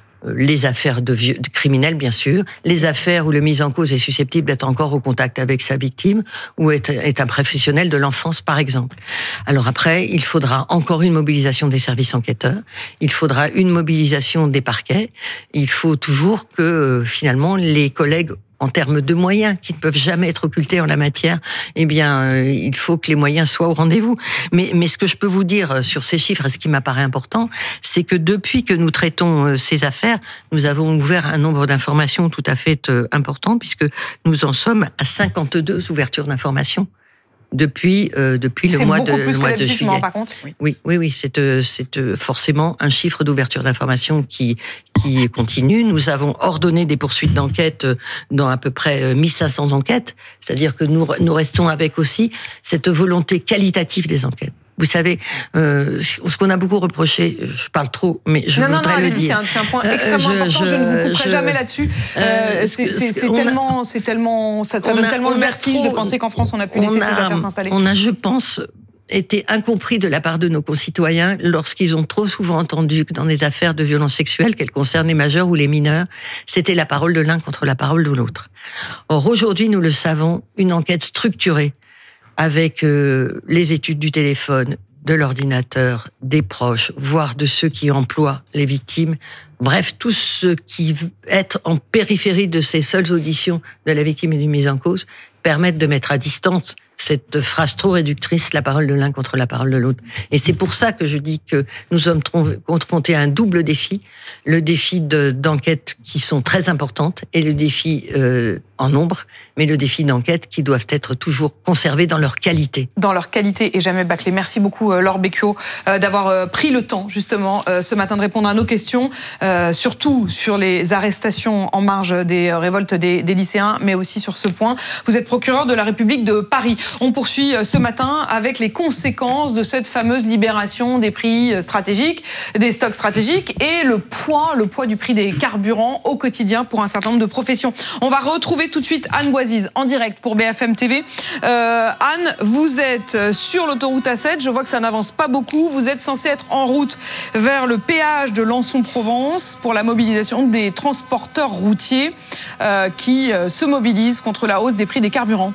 les affaires de, vieux, de criminels, bien sûr, les affaires où le mis en cause est susceptible d'être encore au contact avec sa victime ou est, est un professionnel de l'enfance, par exemple. Alors après, il faudra encore une mobilisation des services enquêteurs, il faudra une mobilisation des parquets, il faut toujours que, euh, finalement, les collègues en termes de moyens qui ne peuvent jamais être occultés en la matière, eh bien, euh, il faut que les moyens soient au rendez-vous. Mais, mais ce que je peux vous dire sur ces chiffres, et ce qui m'apparaît important, c'est que depuis que nous traitons euh, ces affaires, nous avons ouvert un nombre d'informations tout à fait euh, important, puisque nous en sommes à cinquante-deux ouvertures d'informations depuis euh, depuis le mois de le mois de juillet. Je me rends pas compte. Oui, oui, oui, oui c'est euh, c'est euh, forcément un chiffre d'ouverture d'information qui qui continue. Nous avons ordonné des poursuites d'enquête dans à peu près mille cinq cents enquêtes, c'est-à-dire que nous nous restons avec aussi cette volonté qualitative des enquêtes. Vous savez, euh, ce qu'on a beaucoup reproché, je parle trop, mais je non, voudrais non, non, le dire. C'est un, c'est un point extrêmement euh, je, important, je, je ne vous couperai je, jamais là-dessus. Euh, c'est c'est, c'est tellement, c'est tellement, ça, ça donne a, tellement le vertige trop, de penser qu'en France, on a pu laisser a, ces affaires s'installer. On a, je pense, été incompris de la part de nos concitoyens lorsqu'ils ont trop souvent entendu que dans des affaires de violences sexuelles, qu'elles concernent les majeurs ou les mineurs, c'était la parole de l'un contre la parole de l'autre. Or, aujourd'hui, nous le savons, une enquête structurée avec euh, les études du téléphone, de l'ordinateur, des proches, voire de ceux qui emploient les victimes, bref, tout ce qui est en périphérie de ces seules auditions de la victime et du mis en cause, permettent de mettre à distance cette phrase trop réductrice, la parole de l'un contre la parole de l'autre. Et c'est pour ça que je dis que nous sommes confrontés à un double défi, le défi de, d'enquêtes qui sont très importantes et le défi euh, en nombre, mais le défi d'enquête qui doivent être toujours conservés dans leur qualité. Dans leur qualité et jamais bâclés. Merci beaucoup Laure Becchio euh, d'avoir euh, pris le temps justement euh, ce matin de répondre à nos questions, euh, surtout sur les arrestations en marge des euh, révoltes des, des lycéens, mais aussi sur ce point. Vous êtes procureur de la République de Paris. On poursuit euh, ce matin avec les conséquences de cette fameuse libération des prix stratégiques, des stocks stratégiques et le poids, le poids du prix des carburants au quotidien pour un certain nombre de professions. On va retrouver tout de suite Anne Boisize en direct pour B F M T V. Euh, Anne, vous êtes sur l'autoroute A sept. Je vois que ça n'avance pas beaucoup. Vous êtes censée être en route vers le péage de Lançon-Provence pour la mobilisation des transporteurs routiers euh, qui euh, se mobilisent contre la hausse des prix des carburants.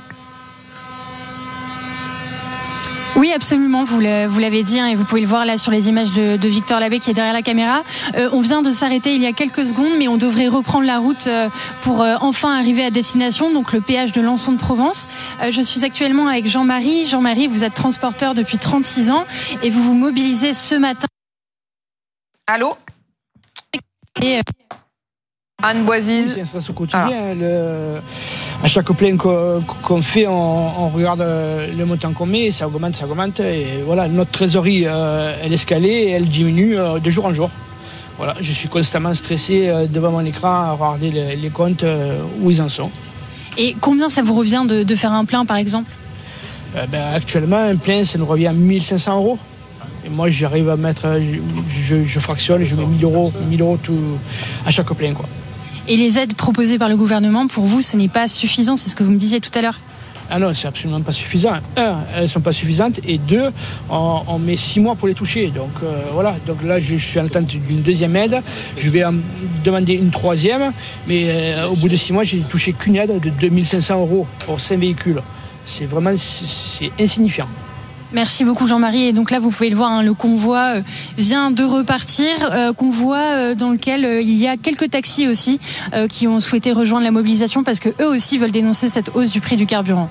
Oui, absolument, vous l'avez dit, hein, et vous pouvez le voir là sur les images de, de Victor Labbé qui est derrière la caméra. Euh, on vient de s'arrêter il y a quelques secondes, mais on devrait reprendre la route euh, pour euh, enfin arriver à destination, donc le péage de Lançon-de-Provence. Euh, je suis actuellement avec Jean-Marie. Jean-Marie, vous êtes transporteur depuis trente-six ans et vous vous mobilisez ce matin. Allô et, euh... Anne Boisize. C'est un stress au quotidien. Le... À chaque plein qu'on, qu'on fait, on, on regarde le montant qu'on met, ça augmente, ça augmente. Et voilà, notre trésorerie, euh, elle escalade et elle diminue euh, de jour en jour. Voilà, je suis constamment stressé euh, devant mon écran à regarder les, les comptes euh, où ils en sont. Et combien ça vous revient de, de faire un plein, par exemple ? euh, ben, Actuellement, un plein, ça nous revient à mille cinq cents euros. Et moi, j'arrive à mettre, je, je fractionne, je mets mille euros, mille euros tout, à chaque plein, quoi. Et les aides proposées par le gouvernement, pour vous, ce n'est pas suffisant, c'est ce que vous me disiez tout à l'heure. Ah non, c'est absolument pas suffisant. Un, elles ne sont pas suffisantes. Et deux, on, on met six mois pour les toucher. Donc euh, voilà, donc là je, je suis en attente d'une deuxième aide. Je vais en demander une troisième. Mais euh, au bout de six mois, j'ai touché qu'une aide de deux mille cinq cents euros pour cinq véhicules. C'est vraiment c'est insignifiant. Merci beaucoup Jean-Marie. Et donc là, vous pouvez le voir, hein, le convoi euh, vient de repartir. Euh, convoi euh, dans lequel euh, il y a quelques taxis aussi euh, qui ont souhaité rejoindre la mobilisation parce que eux aussi veulent dénoncer cette hausse du prix du carburant.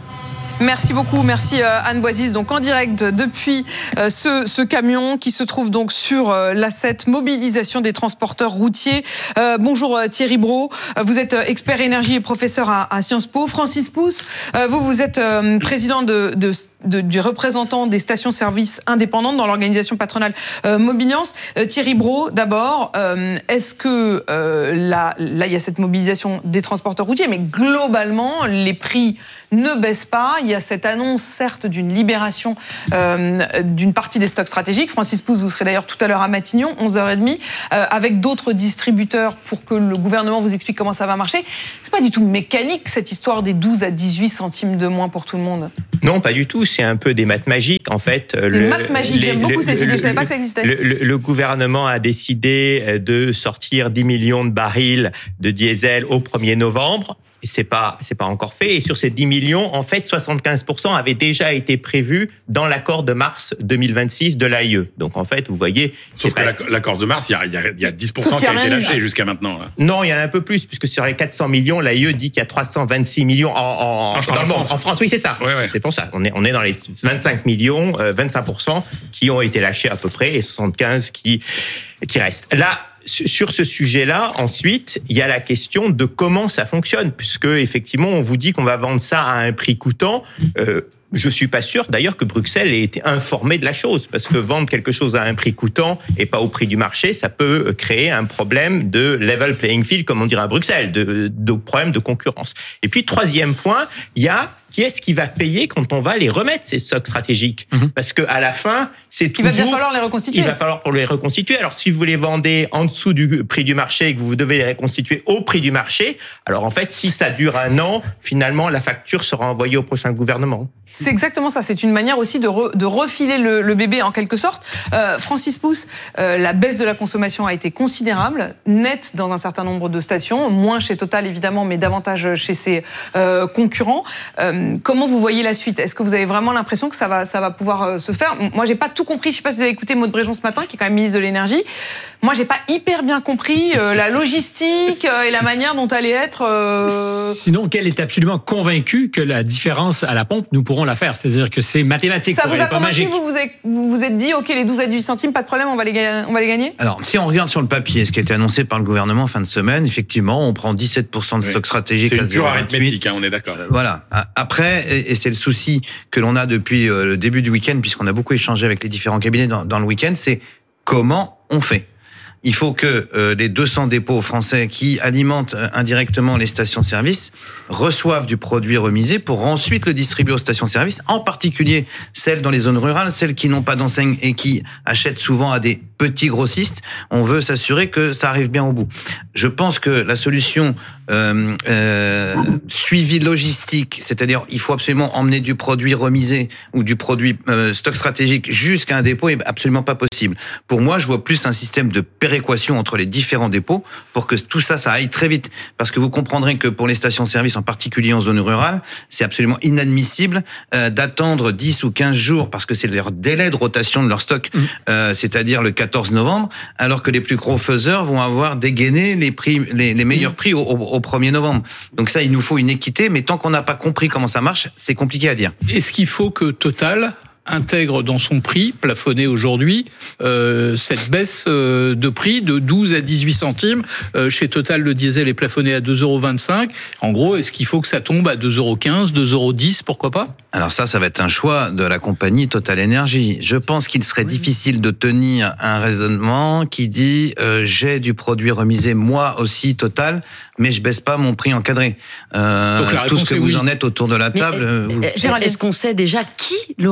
Merci beaucoup, merci Anne Boisis. Donc en direct depuis euh, ce, ce camion qui se trouve donc sur euh, l'A sept, mobilisation des transporteurs routiers. Euh, bonjour euh, Thierry Brault, vous êtes expert énergie et professeur à, à Sciences Po. Francis Pousse, euh, vous vous êtes euh, président de, de, de, du représentant des stations-service indépendantes dans l'organisation patronale euh, Mobiliance. Euh, Thierry Brault, d'abord, euh, est-ce que euh, là, là il y a cette mobilisation des transporteurs routiers, mais globalement les prix ne baissent pas. Il y a cette annonce, certes, d'une libération euh, d'une partie des stocks stratégiques. Francis Pousse, vous serez d'ailleurs tout à l'heure à Matignon, onze heures trente, euh, avec d'autres distributeurs pour que le gouvernement vous explique comment ça va marcher. C'est pas du tout mécanique, cette histoire des douze à dix-huit centimes de moins pour tout le monde. Non, pas du tout. C'est un peu des maths magiques, en fait. Des le, maths magiques, j'aime beaucoup le, cette idée. Je savais pas que ça existait. Le, le, le gouvernement a décidé de sortir dix millions de barils de diesel au premier novembre. Et c'est pas, c'est pas encore fait. Et sur ces dix millions, en fait, soixante-quinze pour cent avaient déjà été prévus dans l'accord de mars deux mille vingt-six de l'A I E. Donc, en fait, vous voyez. Sauf que pas... l'accord de mars, il y a, il y a, il y a dix pour cent qui a été lâché jusqu'à maintenant. Là. Non, il y en a un peu plus, puisque sur les quatre cents millions, l'A I E dit qu'il y a trois cent vingt-six millions en, en, non, dans en, le France. en France. Oui, c'est ça. Ouais, ouais. C'est pour ça. On est, on est dans les vingt-cinq millions, euh, vingt-cinq pour cent qui ont été lâchés à peu près, et soixante-quinze qui, qui restent. Là, sur ce sujet-là, ensuite, il y a la question de comment ça fonctionne, puisque effectivement, on vous dit qu'on va vendre ça à un prix coûtant. Euh, je suis pas sûr, d'ailleurs, que Bruxelles ait été informée de la chose, parce que vendre quelque chose à un prix coûtant et pas au prix du marché, ça peut créer un problème de level playing field, comme on dirait à Bruxelles, de, de problème de concurrence. Et puis, troisième point, il y a qui est-ce qui va payer quand on va les remettre, ces stocks stratégiques? Mmh. Parce que à la fin, c'est toujours... Il va bien falloir les reconstituer. Il va falloir pour les reconstituer. Alors, si vous les vendez en dessous du prix du marché et que vous devez les reconstituer au prix du marché, alors en fait, si ça dure un an, finalement, la facture sera envoyée au prochain gouvernement. C'est exactement ça. C'est une manière aussi de, re, de refiler le, le bébé en quelque sorte. Euh, Francis Pousse, euh, la baisse de la consommation a été considérable, nette dans un certain nombre de stations, moins chez Total évidemment, mais davantage chez ses euh, concurrents. Euh, comment vous voyez la suite? Est-ce que vous avez vraiment l'impression que ça va, ça va pouvoir euh, se faire? Moi, j'ai pas tout compris. Je sais pas si vous avez écouté Maud Bréjon ce matin, qui est quand même ministre de l'énergie. Moi, j'ai pas hyper bien compris euh, la logistique euh, et la manière dont allait être. Euh... Sinon, qu'elle est absolument convaincue que la différence à la pompe, nous pourrons la faire. C'est-à-dire que c'est mathématique. Ça vous a pas convaincu, magique. vous vous, avez, vous vous êtes dit, ok, les douze à dix-huit centimes, pas de problème, on va les, on va les gagner? Alors, si on regarde sur le papier, ce qui a été annoncé par le gouvernement en fin de semaine, effectivement, on prend dix-sept pour cent de oui. stock stratégique à zéro virgule vingt-huit. C'est une pure arithmétique, hein, on est d'accord. Euh, voilà. Après, et c'est le souci que l'on a depuis euh, le début du week-end, puisqu'on a beaucoup échangé avec les différents cabinets dans, dans le week-end, c'est comment on fait. Il faut que euh, les deux cents dépôts français qui alimentent euh, indirectement les stations-service reçoivent du produit remisé pour ensuite le distribuer aux stations-service, en particulier celles dans les zones rurales, celles qui n'ont pas d'enseigne et qui achètent souvent à des petits grossistes. On veut s'assurer que ça arrive bien au bout. Je pense que la solution euh, euh, suivi logistique, c'est-à-dire il faut absolument emmener du produit remisé ou du produit euh, stock stratégique jusqu'à un dépôt est absolument pas possible. Pour moi, je vois plus un système de péréquation entre les différents dépôts pour que tout ça, ça aille très vite. Parce que vous comprendrez que pour les stations-service, en particulier en zone rurale, c'est absolument inadmissible euh, d'attendre dix ou quinze jours parce que c'est leur délai de rotation de leur stock, mmh. euh, c'est-à-dire le quatorze novembre, alors que les plus gros faiseurs vont avoir dégainé les prix, les, les meilleurs prix au, au, au premier novembre. Donc ça, il nous faut une équité, mais tant qu'on n'a pas compris comment ça marche, c'est compliqué à dire. Est-ce qu'il faut que Total intègre dans son prix, plafonné aujourd'hui, euh, cette baisse euh, de prix de douze à dix-huit centimes. Euh, chez Total, le diesel est plafonné à deux euros vingt-cinq. En gros, est-ce qu'il faut que ça tombe à deux euros quinze, deux euros dix, pourquoi pas? Alors ça, ça va être un choix de la compagnie Total Énergie. Je pense qu'il serait oui. difficile de tenir un raisonnement qui dit euh, j'ai du produit remisé, moi aussi Total, mais je baisse pas mon prix encadré. Euh, tout ce que vous oui. en êtes autour de la table. Mais, vous... Gérald, est-ce qu'on sait déjà qui l'aura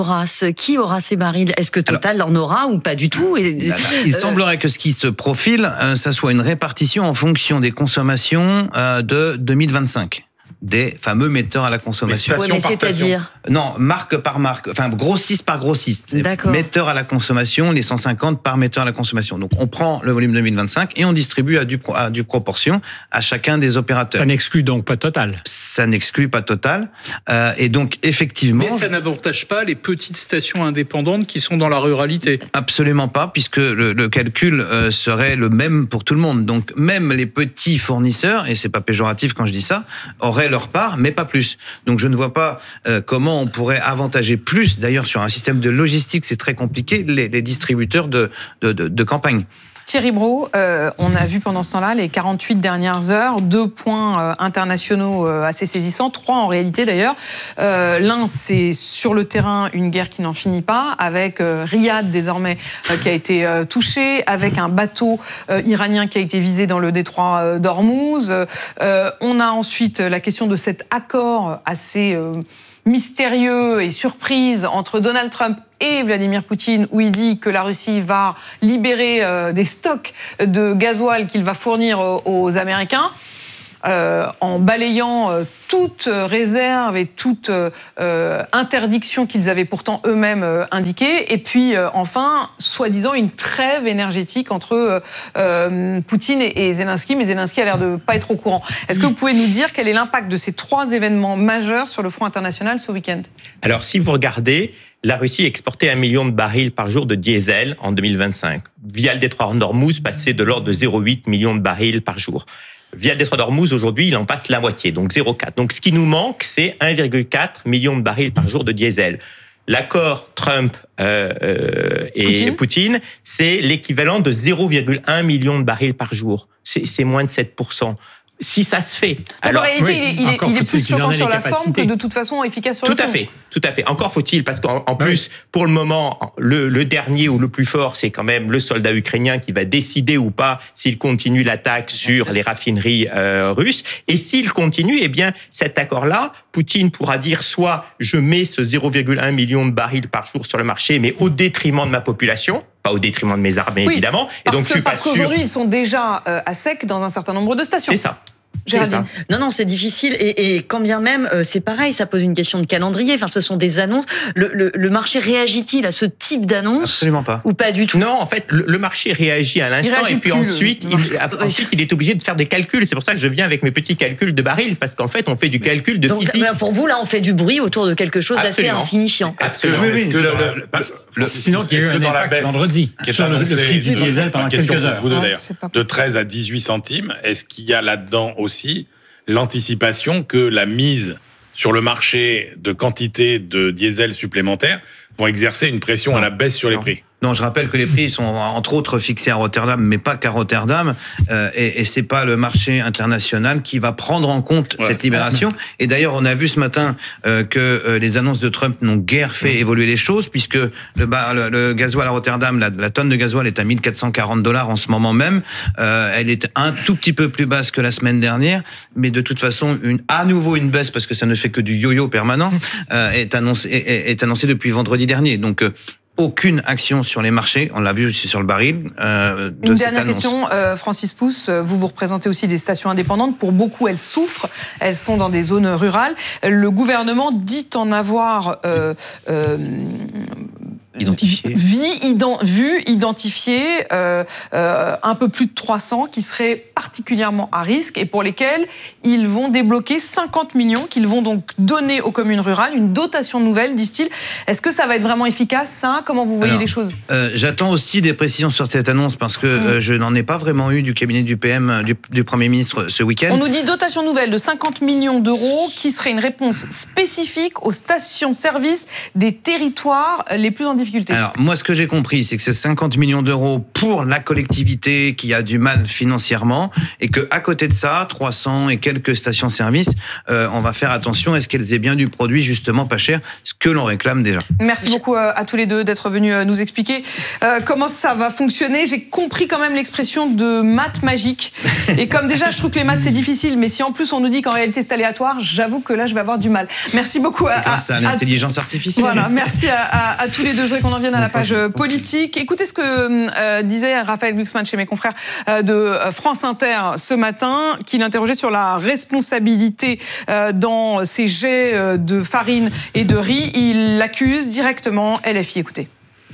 service, qui aura ces barils? Est-ce que Total Alors, en aura ou pas du tout? Et, Il euh, semblerait que ce qui se profile, euh, ça soit une répartition en fonction des consommations euh, de deux mille vingt-cinq. Des fameux metteurs à la consommation. Mais, ouais, mais c'est-à-dire Non, marque par marque, enfin grossiste par grossiste. D'accord. Metteurs à la consommation, les cent cinquante par metteur à la consommation. Donc on prend le volume deux mille vingt-cinq et on distribue à du, à du proportion à chacun des opérateurs. Ça n'exclut donc pas Total. Ça n'exclut pas Total. Euh, et donc effectivement... Mais ça n'avantage pas les petites stations indépendantes qui sont dans la ruralité. Absolument pas, puisque le, le calcul euh, serait le même pour tout le monde. Donc même les petits fournisseurs, et c'est pas péjoratif quand je dis ça, auraient leur part, mais pas plus. Donc je ne vois pas euh, comment on pourrait avantager plus, d'ailleurs sur un système de logistique, c'est très compliqué, les, les distributeurs de, de, de, de campagne. Thierry Brault, euh, on a vu pendant ce temps-là les quarante-huit dernières heures, deux points euh, internationaux euh, assez saisissants, trois en réalité d'ailleurs. Euh, L'un, c'est sur le terrain une guerre qui n'en finit pas, avec euh, Riyad désormais euh, qui a été euh, touché, avec un bateau euh, iranien qui a été visé dans le détroit euh, d'Ormuz. Euh, on a ensuite la question de cet accord assez... Euh, mystérieux et surprise entre Donald Trump et Vladimir Poutine, où il dit que la Russie va libérer euh, des stocks de gasoil qu'il va fournir aux, aux Américains. Euh, en balayant euh, toute réserve et toute euh, interdiction qu'ils avaient pourtant eux-mêmes euh, indiquée. Et puis, euh, enfin, soi-disant, une trêve énergétique entre euh, Poutine et, et Zelensky. Mais Zelensky a l'air de pas être au courant. Est-ce que vous pouvez nous dire quel est l'impact de ces trois événements majeurs sur le front international ce week-end? Alors, si vous regardez, la Russie exportait un million de barils par jour de diesel en deux mille vingt-cinq. Via le détroit d'Ormuz, passait de l'ordre de zéro virgule huit millions de barils par jour. Via le détroit d'Ormuz, aujourd'hui, il en passe la moitié, donc zéro virgule quatre. Donc, ce qui nous manque, c'est un virgule quatre million de barils par jour de diesel. L'accord Trump euh, euh, et Poutine, Poutine c'est l'équivalent de zéro virgule un million de barils par jour. C'est, c'est moins de sept pour cent. Si ça se fait. Alors, en réalité, oui, il est, il est, il est plus choquant sur la forme que de toute façon efficace sur tout le fond. Tout à fait, tout à fait. Encore faut-il, parce qu'en en plus, oui. pour le moment, le, le dernier ou le plus fort, c'est quand même le soldat ukrainien qui va décider ou pas s'il continue l'attaque sur les raffineries euh, russes. Et s'il continue, eh bien, cet accord-là, Poutine pourra dire soit je mets ce zéro virgule un million de barils par jour sur le marché, mais au détriment de ma population. Pas au détriment de mes armées, oui, évidemment. Et parce donc, que, je suis pas parce sûr... qu'aujourd'hui, ils sont déjà euh, à sec dans un certain nombre de stations. C'est ça. Géraldine. Non, non, c'est difficile. Et, et quand bien même, euh, c'est pareil, ça pose une question de calendrier. Enfin, ce sont des annonces. Le, le, le marché réagit-il à ce type d'annonce? Absolument pas. Ou pas du tout? Non, en fait, le, le marché réagit à l'instant et puis ensuite, il, ensuite, il est obligé de faire des calculs. C'est pour ça que je viens avec mes petits calculs de barils, parce qu'en fait, on fait du calcul de Donc, physique. Pour vous, là, on fait du bruit autour de quelque chose d'assez insignifiant. Est-ce que, oui, est-ce que le, le, le, sinon, il y a eu un impact vendredi sur le, le prix du diesel pendant quelques heures. Vous deux, d'ailleurs, de treize à dix-huit centimes, est-ce qu'il y a là-dedans aussi l'anticipation que la mise sur le marché de quantité de diesel supplémentaires vont exercer une pression non, à la baisse sur les non. prix? Non, je rappelle que les prix sont entre autres fixés à Rotterdam, mais pas qu'à Rotterdam, euh, et, et c'est pas le marché international qui va prendre en compte ouais. cette libération. Et d'ailleurs, on a vu ce matin euh, que euh, les annonces de Trump n'ont guère fait évoluer les choses, puisque le, bah, le, le gasoil à Rotterdam, la, la tonne de gasoil est à mille quatre cent quarante dollars en ce moment même. Euh, elle est un tout petit peu plus basse que la semaine dernière, mais de toute façon, une, à nouveau une baisse, parce que ça ne fait que du yo-yo permanent, euh, est annoncée est, est annoncé depuis vendredi dernier. Donc euh, aucune action sur les marchés, on l'a vu aussi sur le baril. Euh, de Une cette dernière annonce. question, euh, Francis Pousse, vous vous représentez aussi des stations indépendantes. Pour beaucoup, elles souffrent, elles sont dans des zones rurales. Le gouvernement dit en avoir... Euh, euh, Identifié. Vie, ident, vu, identifié, euh, euh, un peu plus de trois cents qui seraient particulièrement à risque et pour lesquels ils vont débloquer cinquante millions qu'ils vont donc donner aux communes rurales, une dotation nouvelle, disent-ils. Est-ce que ça va être vraiment efficace, ça? Comment vous voyez Alors, les choses? euh, J'attends aussi des précisions sur cette annonce parce que mmh. euh, je n'en ai pas vraiment eu du cabinet du P M, du, du Premier ministre ce week-end. On nous dit dotation nouvelle de cinquante millions d'euros qui serait une réponse spécifique aux stations-service des territoires les plus en difficulté. difficulté. Alors, moi, ce que j'ai compris, c'est que c'est cinquante millions d'euros pour la collectivité qui a du mal financièrement et que à côté de ça, trois cents et quelques stations-service, euh, on va faire attention à ce qu'elles aient bien du produit justement pas cher, ce que l'on réclame déjà. Merci beaucoup à tous les deux d'être venus nous expliquer euh, comment ça va fonctionner. J'ai compris quand même l'expression de maths magique. Et comme déjà, je trouve que les maths, c'est difficile, mais si en plus on nous dit qu'en réalité c'est aléatoire, j'avoue que là, je vais avoir du mal. Merci beaucoup. C'est grâce à, à l'intelligence artificielle. Voilà, merci à, à, à tous les deux. Je voudrais qu'on en vienne à la page politique. Écoutez ce que euh, disait Raphaël Glucksmann chez mes confrères euh, de France Inter ce matin, qu'il interrogeait sur la responsabilité euh, dans ces jets euh, de farine et de riz. Il accuse directement L F I. Écoutez.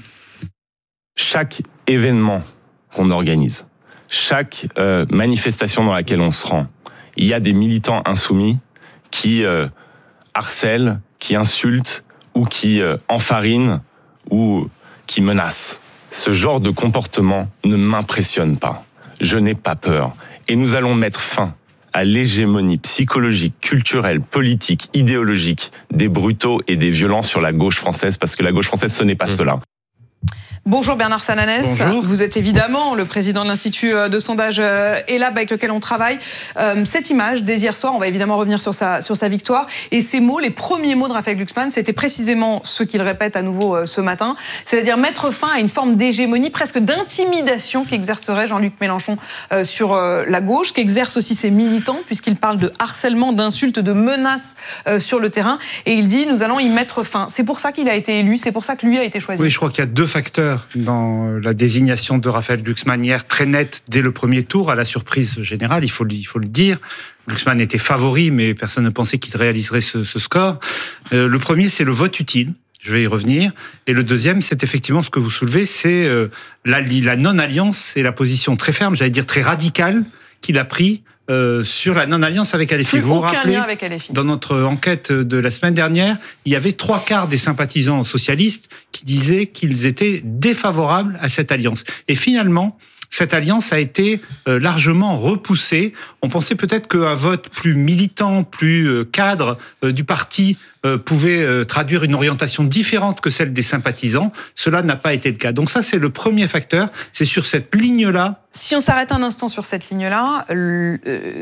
Chaque événement qu'on organise, chaque euh, manifestation dans laquelle on se rend, il y a des militants insoumis qui euh, harcèlent, qui insultent ou qui euh, enfarinent ou qui menacent. Ce genre de comportement ne m'impressionne pas. Je n'ai pas peur. Et nous allons mettre fin à l'hégémonie psychologique, culturelle, politique, idéologique des brutaux et des violents sur la gauche française, parce que la gauche française, ce n'est pas mmh. cela. Bonjour Bernard Sananès. Bonjour. Vous êtes évidemment le président de l'Institut de sondage ELAB avec lequel on travaille. Euh, cette image dès hier soir, on va évidemment revenir sur sa, sur sa victoire. Et ces mots, les premiers mots de Raphaël Glucksmann, c'était précisément ce qu'il répète à nouveau ce matin, c'est-à-dire mettre fin à une forme d'hégémonie, presque d'intimidation qu'exercerait Jean-Luc Mélenchon euh, sur euh, la gauche, qu'exercent aussi ses militants, puisqu'il parle de harcèlement, d'insultes, de menaces euh, sur le terrain. Et il dit, nous allons y mettre fin. C'est pour ça qu'il a été élu, c'est pour ça que lui a été choisi. Oui, je crois qu'il y a deux facteurs dans la désignation de Raphaël Glucksmann hier, très nette dès le premier tour, à la surprise générale, il faut, il faut le dire. Glucksmann était favori, mais personne ne pensait qu'il réaliserait ce, ce score. Euh, le premier, c'est le vote utile. Je vais y revenir. Et le deuxième, c'est effectivement ce que vous soulevez, c'est euh, la, la non-alliance et la position très ferme, j'allais dire très radicale, qu'il a pris Euh, sur la non-alliance avec L F I. Plus vous vous aucun rappelez, lien avec L F I. Dans notre enquête de la semaine dernière, il y avait trois quarts des sympathisants socialistes qui disaient qu'ils étaient défavorables à cette alliance. Et finalement, cette alliance a été largement repoussée. On pensait peut-être qu'un vote plus militant, plus cadre du parti pouvait traduire une orientation différente que celle des sympathisants. Cela n'a pas été le cas. Donc ça, c'est le premier facteur. C'est sur cette ligne-là. Si on s'arrête un instant sur cette ligne-là, le,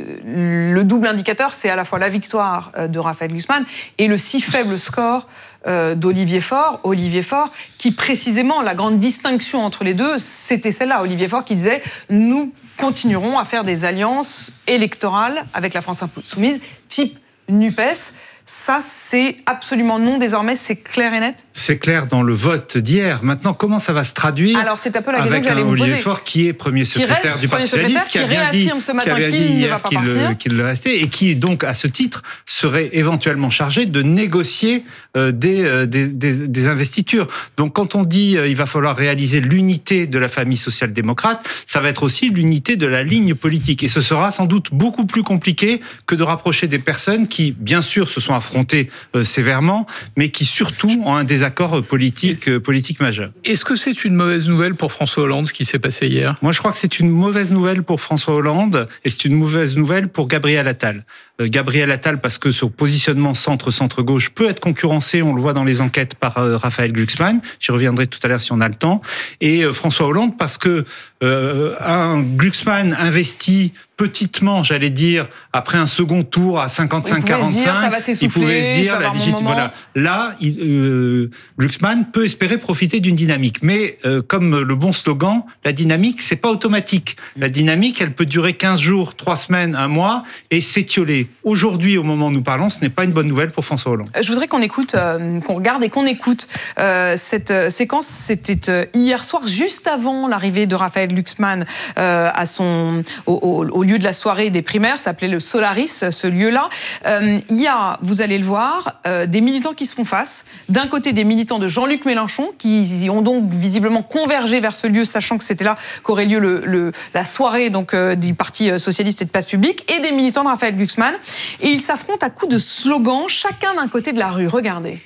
le double indicateur, c'est à la fois la victoire de Raphaël Glucksmann et le si faible score d'Olivier Faure. Olivier Faure, qui précisément, la grande distinction entre les deux, c'était celle-là. Olivier Faure qui disait, nous continuerons à faire des alliances électorales avec la France Insoumise, type NUPES. Ça, c'est absolument non désormais, c'est clair et net. C'est clair dans le vote d'hier. Maintenant, comment ça va se traduire? Alors, c'est un peu la question avec que j'allais vous poser. Olivier Faure qui est premier secrétaire qui du Parti socialiste, qui, a bien dit, ce matin qui qu'il ne va pas qu'il, partir, qu'il le restait et qui donc à ce titre serait éventuellement chargé de négocier euh, des, euh, des, des, des investitures. Donc, quand on dit euh, il va falloir réaliser l'unité de la famille social-démocrate, ça va être aussi l'unité de la ligne politique. Et ce sera sans doute beaucoup plus compliqué que de rapprocher des personnes qui, bien sûr, se sont affrontées euh, sévèrement, mais qui surtout ont un désaccord politique, euh, politique majeur. Est-ce que c'est une mauvaise nouvelle pour François Hollande, ce qui s'est passé hier? Moi, je crois que c'est une mauvaise nouvelle pour François Hollande et c'est une mauvaise nouvelle pour Gabriel Attal. Euh, Gabriel Attal, parce que son positionnement centre-centre-gauche peut être concurrencé, on le voit dans les enquêtes, par euh, Raphaël Glucksmann. J'y reviendrai tout à l'heure si on a le temps. Et euh, François Hollande, parce que euh, un Glucksmann investi petitement, j'allais dire, après un second tour à cinquante-cinq quarante-cinq, il pouvait se dire la légitimité. Voilà. Là, il, euh, Glucksmann peut espérer profiter d'une dynamique. Mais euh, comme le bon slogan, la dynamique, c'est pas automatique. La dynamique, elle peut durer quinze jours, trois semaines, un mois et s'étioler. Aujourd'hui, au moment où nous parlons, ce n'est pas une bonne nouvelle pour François Hollande. Je voudrais qu'on écoute, euh, qu'on regarde et qu'on écoute euh, cette euh, séquence. C'était euh, hier soir, juste avant l'arrivée de Raphaël Glucksmann euh, à son, au, au, au lieu de la soirée des primaires, ça s'appelait le Solaris, ce lieu-là. Euh, il y a, vous allez le voir, euh, des militants qui se font face. D'un côté, des militants de Jean-Luc Mélenchon, qui ont donc visiblement convergé vers ce lieu, sachant que c'était là qu'aurait lieu le, le, la soirée donc, euh, du Parti socialiste et de Place publique, et des militants de Raphaël Glucksmann. Et ils s'affrontent à coups de slogans, chacun d'un côté de la rue. Regardez.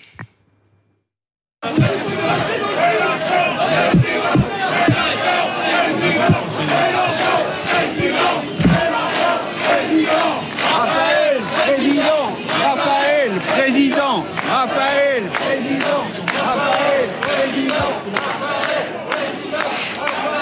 Président, Raphaël, président, Raphaël, président.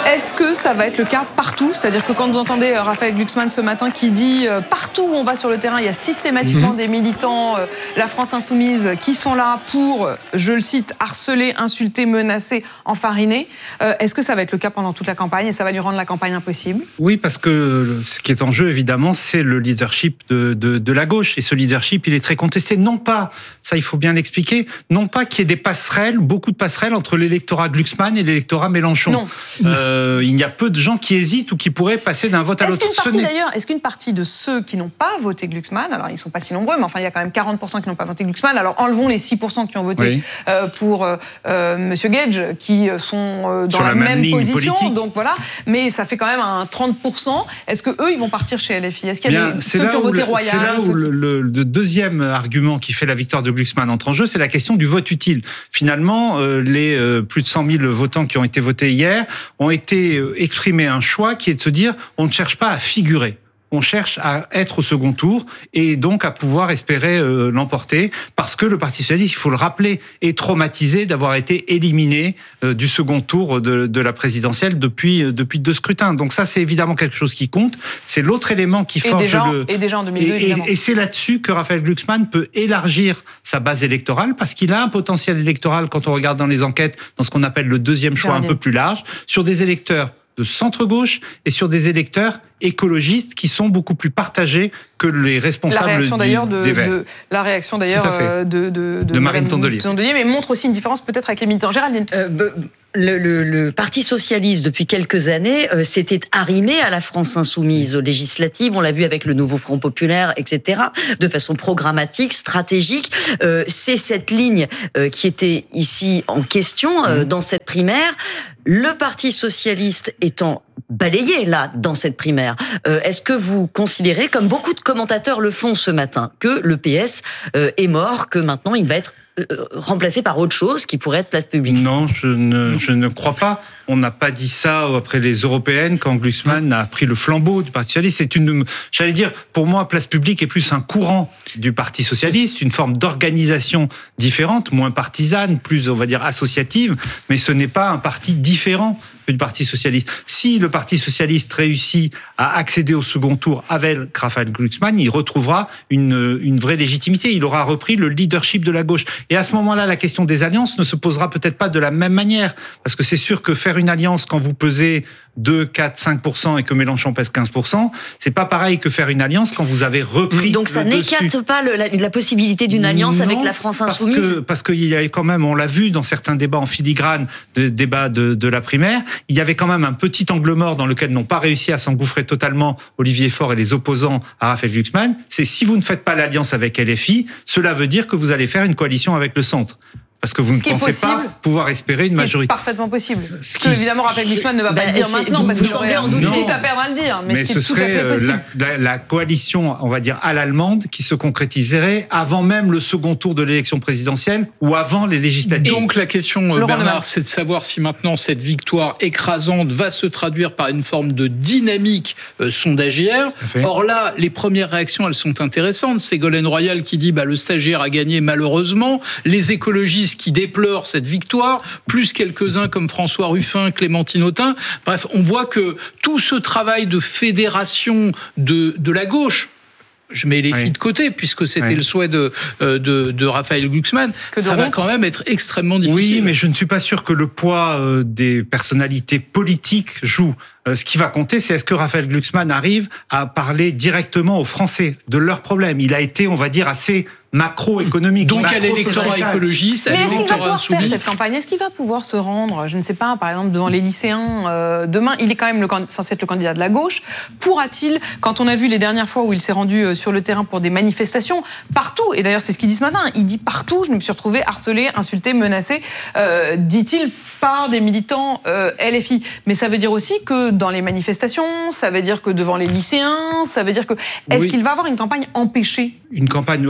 Est-ce que ça va être le cas partout ? C'est-à-dire que quand vous entendez Raphaël Glucksmann ce matin qui dit euh, partout où on va sur le terrain, il y a systématiquement mmh. des militants, euh, la France Insoumise, qui sont là pour, je le cite, harceler, insulter, menacer, enfariner. Euh, est-ce que ça va être le cas pendant toute la campagne et ça va lui rendre la campagne impossible ? Oui, parce que ce qui est en jeu, évidemment, c'est le leadership de, de, de la gauche. Et ce leadership, il est très contesté. Non pas, ça il faut bien l'expliquer, non pas qu'il y ait des passerelles, beaucoup de passerelles entre l'électorat Glucksmann et l'électorat Mélenchon. Non. Euh, Euh, il y a peu de gens qui hésitent ou qui pourraient passer d'un vote à est-ce l'autre. Qu'une partie, d'ailleurs, est-ce qu'une partie de ceux qui n'ont pas voté Glucksmann, alors ils ne sont pas si nombreux, mais enfin il y a quand même quarante pour cent qui n'ont pas voté Glucksmann, alors enlevons les six pour cent qui ont voté oui. euh, pour euh, M. Gage, qui sont euh, dans Sur la, la même, même position, politique. Donc voilà, mais ça fait quand même un trente pour cent. Est-ce qu'eux, ils vont partir chez L F I ? Est-ce qu'il y a Bien, des, ceux qui ont voté le, Royal C'est là où qui... le, le, le deuxième argument qui fait la victoire de Glucksmann entre en jeu, c'est la question du vote utile. Finalement, euh, les euh, plus de cent mille votants qui ont été votés hier ont été euh, exprimer un choix qui est de se dire on ne cherche pas à figurer. On cherche à être au second tour et donc à pouvoir espérer euh, l'emporter parce que le Parti socialiste, il faut le rappeler, est traumatisé d'avoir été éliminé euh, du second tour de, de la présidentielle depuis euh, depuis deux scrutins. Donc ça, c'est évidemment quelque chose qui compte. C'est l'autre élément qui et forge déjà, le... Et déjà en deux mille deux, et, évidemment. Et, et c'est là-dessus que Raphaël Glucksmann peut élargir sa base électorale parce qu'il a un potentiel électoral quand on regarde dans les enquêtes, dans ce qu'on appelle le deuxième choix Gardien. un peu plus large, sur des électeurs de centre-gauche et sur des électeurs écologistes qui sont beaucoup plus partagés que les responsables la réaction, du, d'ailleurs de, des Verts. De, la réaction d'ailleurs euh, de, de, de, de Marine Tondelier. Tondelier, mais montre aussi une différence peut-être avec les militants. Géraldine euh, le, le, le Parti socialiste, depuis quelques années, euh, s'était arrimé à la France insoumise aux législatives. On l'a vu avec le nouveau Front populaire, et cetera, de façon programmatique, stratégique. Euh, c'est cette ligne euh, qui était ici en question euh, mmh. dans cette primaire. Le Parti socialiste étant balayé là dans cette primaire, euh, est-ce que vous considérez, comme beaucoup de commentateurs le font ce matin, que le P S euh, est mort, que maintenant il va être euh, remplacé par autre chose qui pourrait être place publique ? Non, je ne, je ne crois pas. On n'a pas dit ça après les européennes quand Glucksmann a pris le flambeau du Parti socialiste. C'est une, j'allais dire, pour moi, place publique est plus un courant du Parti socialiste, une forme d'organisation différente, moins partisane, plus, on va dire, associative, mais ce n'est pas un parti différent du Parti socialiste. Si le Parti socialiste réussit à accéder au second tour avec Raphaël Glucksmann, il retrouvera une, une vraie légitimité. Il aura repris le leadership de la gauche. Et à ce moment-là, la question des alliances ne se posera peut-être pas de la même manière. Parce que c'est sûr que faire une alliance quand vous pesez deux, quatre, cinq pour cent et que Mélenchon pèse quinze pour cent, c'est pas pareil que faire une alliance quand vous avez repris Donc ça le n'écarte dessus. pas le, la, la possibilité d'une alliance non, avec la France insoumise parce que, parce qu'il y a quand même, on l'a vu dans certains débats en filigrane, de débats de, de la primaire, il y avait quand même un petit angle mort dans lequel n'ont pas réussi à s'engouffrer totalement Olivier Faure et les opposants à Raphaël Glucksmann. C'est si vous ne faites pas l'alliance avec L F I, cela veut dire que vous allez faire une coalition avec le centre. Parce que vous Ce ne qui est pensez possible, pas pouvoir espérer une Ce majorité. qui est parfaitement possible. Ce qui- que, évidemment, Raphaël Glucksmann ne va pas Ben, dire c'est- maintenant, vous- parce vous qu'il aurait semblez en douter. tout à perdre à le dire. Mais, Mais ce qui ce est tout à serait fait euh, possible. la, la- la coalition, on va dire, à l'allemande, qui se concrétiserait avant même le second tour de l'élection présidentielle ou avant les législatives. Donc la question, euh, Laurent Bernard, Neumann. c'est de savoir si maintenant cette victoire écrasante va se traduire par une forme de dynamique euh, sondagière. Tout à fait. Or là, les premières réactions, elles sont intéressantes. Ségolène Royal qui dit bah, le stagiaire a gagné malheureusement. Les écologistes qui déplorent cette victoire, plus quelques-uns comme François Ruffin, Clémentine Autain. Bref, on voit que tout ce travail de fédération de, de la gauche, je mets les Oui. filles de côté, puisque c'était Oui. le souhait de, euh, de, de Raphaël Glucksmann, Que de ça va rompre. quand même être extrêmement difficile. Oui, mais je ne suis pas sûr que le poids euh, des personnalités politiques joue. Euh, ce qui va compter, c'est est-ce que Raphaël Glucksmann arrive à parler directement aux Français de leurs problèmes. Il a été, on va dire, assez macroéconomique. Donc à l'électorat macro-sociétal. écologiste, à Mais est-ce qu'il va l'électorat pouvoir faire insoumis. cette campagne ? Est-ce qu'il va pouvoir se rendre, je ne sais pas, par exemple, devant les lycéens euh, demain ? Il est quand même le, can- censé être le candidat de la gauche. Pourra-t-il, quand on a vu les dernières fois où il s'est rendu euh, sur le terrain pour des manifestations, partout, et d'ailleurs c'est ce qu'il dit ce matin, il dit partout, je me suis retrouvé harcelé, insulté, menacé, euh, dit-il, par des militants euh, L F I. Mais ça veut dire aussi que dans les manifestations, ça veut dire que devant les lycéens, ça veut dire que... Est-ce Oui. qu'il va avoir une campagne empêchée ? Une campagne peut-être empêchée.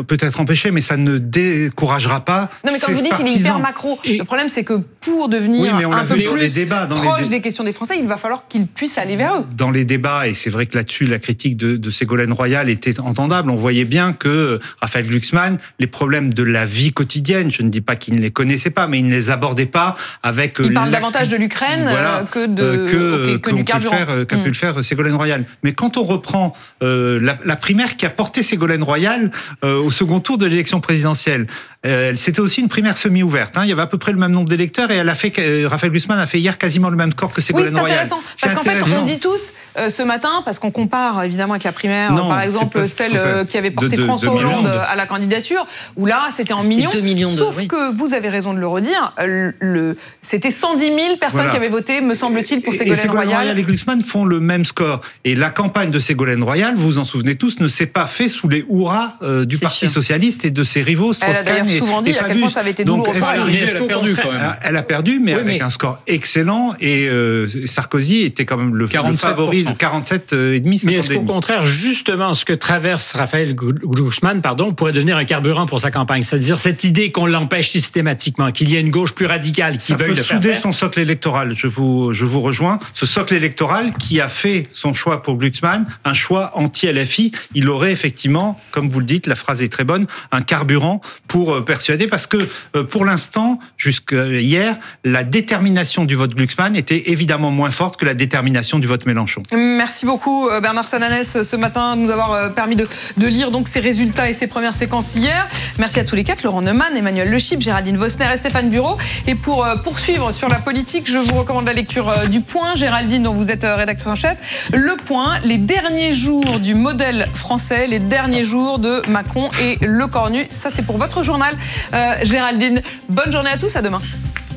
empêcher, mais ça ne découragera pas. Non, mais quand vous dites qu'il est hyper macro, et le problème c'est que pour devenir oui, un peu plus débats, proche les... des questions des Français, il va falloir qu'il puisse aller vers eux. Dans les débats, et c'est vrai que là-dessus, la critique de, de Ségolène Royal était entendable. On voyait bien que Raphaël Glucksmann, les problèmes de la vie quotidienne, je ne dis pas qu'il ne les connaissait pas, mais il ne les abordait pas avec... Il parle davantage de l'Ukraine voilà, que, de, que, okay, que du carburant. Faire, qu'a mmh. pu le faire Ségolène Royal. Mais quand on reprend euh, la, la primaire qui a porté Ségolène Royal euh, au second tour de l'élection présidentielle, euh, c'était aussi une primaire semi-ouverte. Hein. Il y avait à peu près le même nombre d'électeurs et elle a fait, euh, Raphaël Glucksmann a fait hier quasiment le même score que Ségolène Royal. Oui, c'est intéressant. Parce qu'en fait, on dit tous euh, ce matin, parce qu'on compare évidemment avec la primaire, non, par exemple celle euh, qui avait porté de, de, François de Hollande à la candidature, où là, c'était en millions. millions de, sauf oui. que vous avez raison de le redire, le, c'était cent dix mille personnes voilà. qui avaient voté, me semble-t-il, pour Ségolène, et Ségolène Royal. Royal et Glucksmann font le même score. Et la campagne de Ségolène Royal, vous vous en souvenez tous, ne s'est pas fait sous les hurrahs euh, du Parti sûr. socialiste et de ses rivaux Strauss-Kahn. Elle a d'ailleurs souvent dit à quel point ça avait été douloureux. Elle, elle a perdu quand même. Elle a perdu, mais oui, avec mais... un score excellent. Et euh, Sarkozy était quand même le, le favori de quarante-sept virgule cinq. Mais est-ce qu'au contraire, justement, ce que traverse Raphaël Glucksmann, pardon, pourrait devenir un carburant pour sa campagne, c'est-à-dire cette idée qu'on l'empêche systématiquement, qu'il y ait une gauche plus radicale qui ça veuille peut le faire souder faire. Son socle électoral. Je vous, je vous rejoins. Ce socle électoral qui a fait son choix pour Glucksmann, un choix anti-L F I, il aurait effectivement, comme vous le dites, la phrase est très bonne, un carburant pour euh, persuader, parce que euh, pour l'instant, jusqu'à hier, la détermination du vote Glucksmann était évidemment moins forte que la détermination du vote Mélenchon. Merci beaucoup Bernard Sananès ce matin de nous avoir permis de, de lire donc ces résultats et ces premières séquences hier. Merci à tous les quatre, Laurent Neumann, Emmanuel Le Chip, Géraldine Vosner et Stéphane Bureau. Et pour euh, poursuivre sur la politique, je vous recommande la lecture euh, du Point, Géraldine, dont vous êtes euh, rédactrice en chef. Le Point, les derniers jours du modèle français, les derniers jours de Macron et Le Cornu. Ça, c'est pour votre journal, euh, Géraldine. Bonne journée à tous, à demain.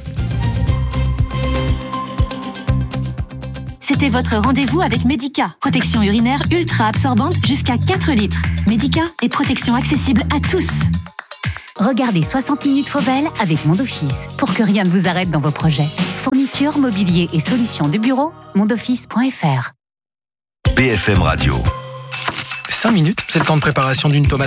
C'était votre rendez-vous avec Medica. Protection urinaire ultra absorbante jusqu'à quatre litres. Medica est protection accessible à tous. Regardez soixante minutes Fauvel avec Mondoffice pour que rien ne vous arrête dans vos projets. Fourniture, mobilier et solutions de bureau, mondoffice point f r. B F M Radio. cinq minutes, c'est le temps de préparation d'une tomate.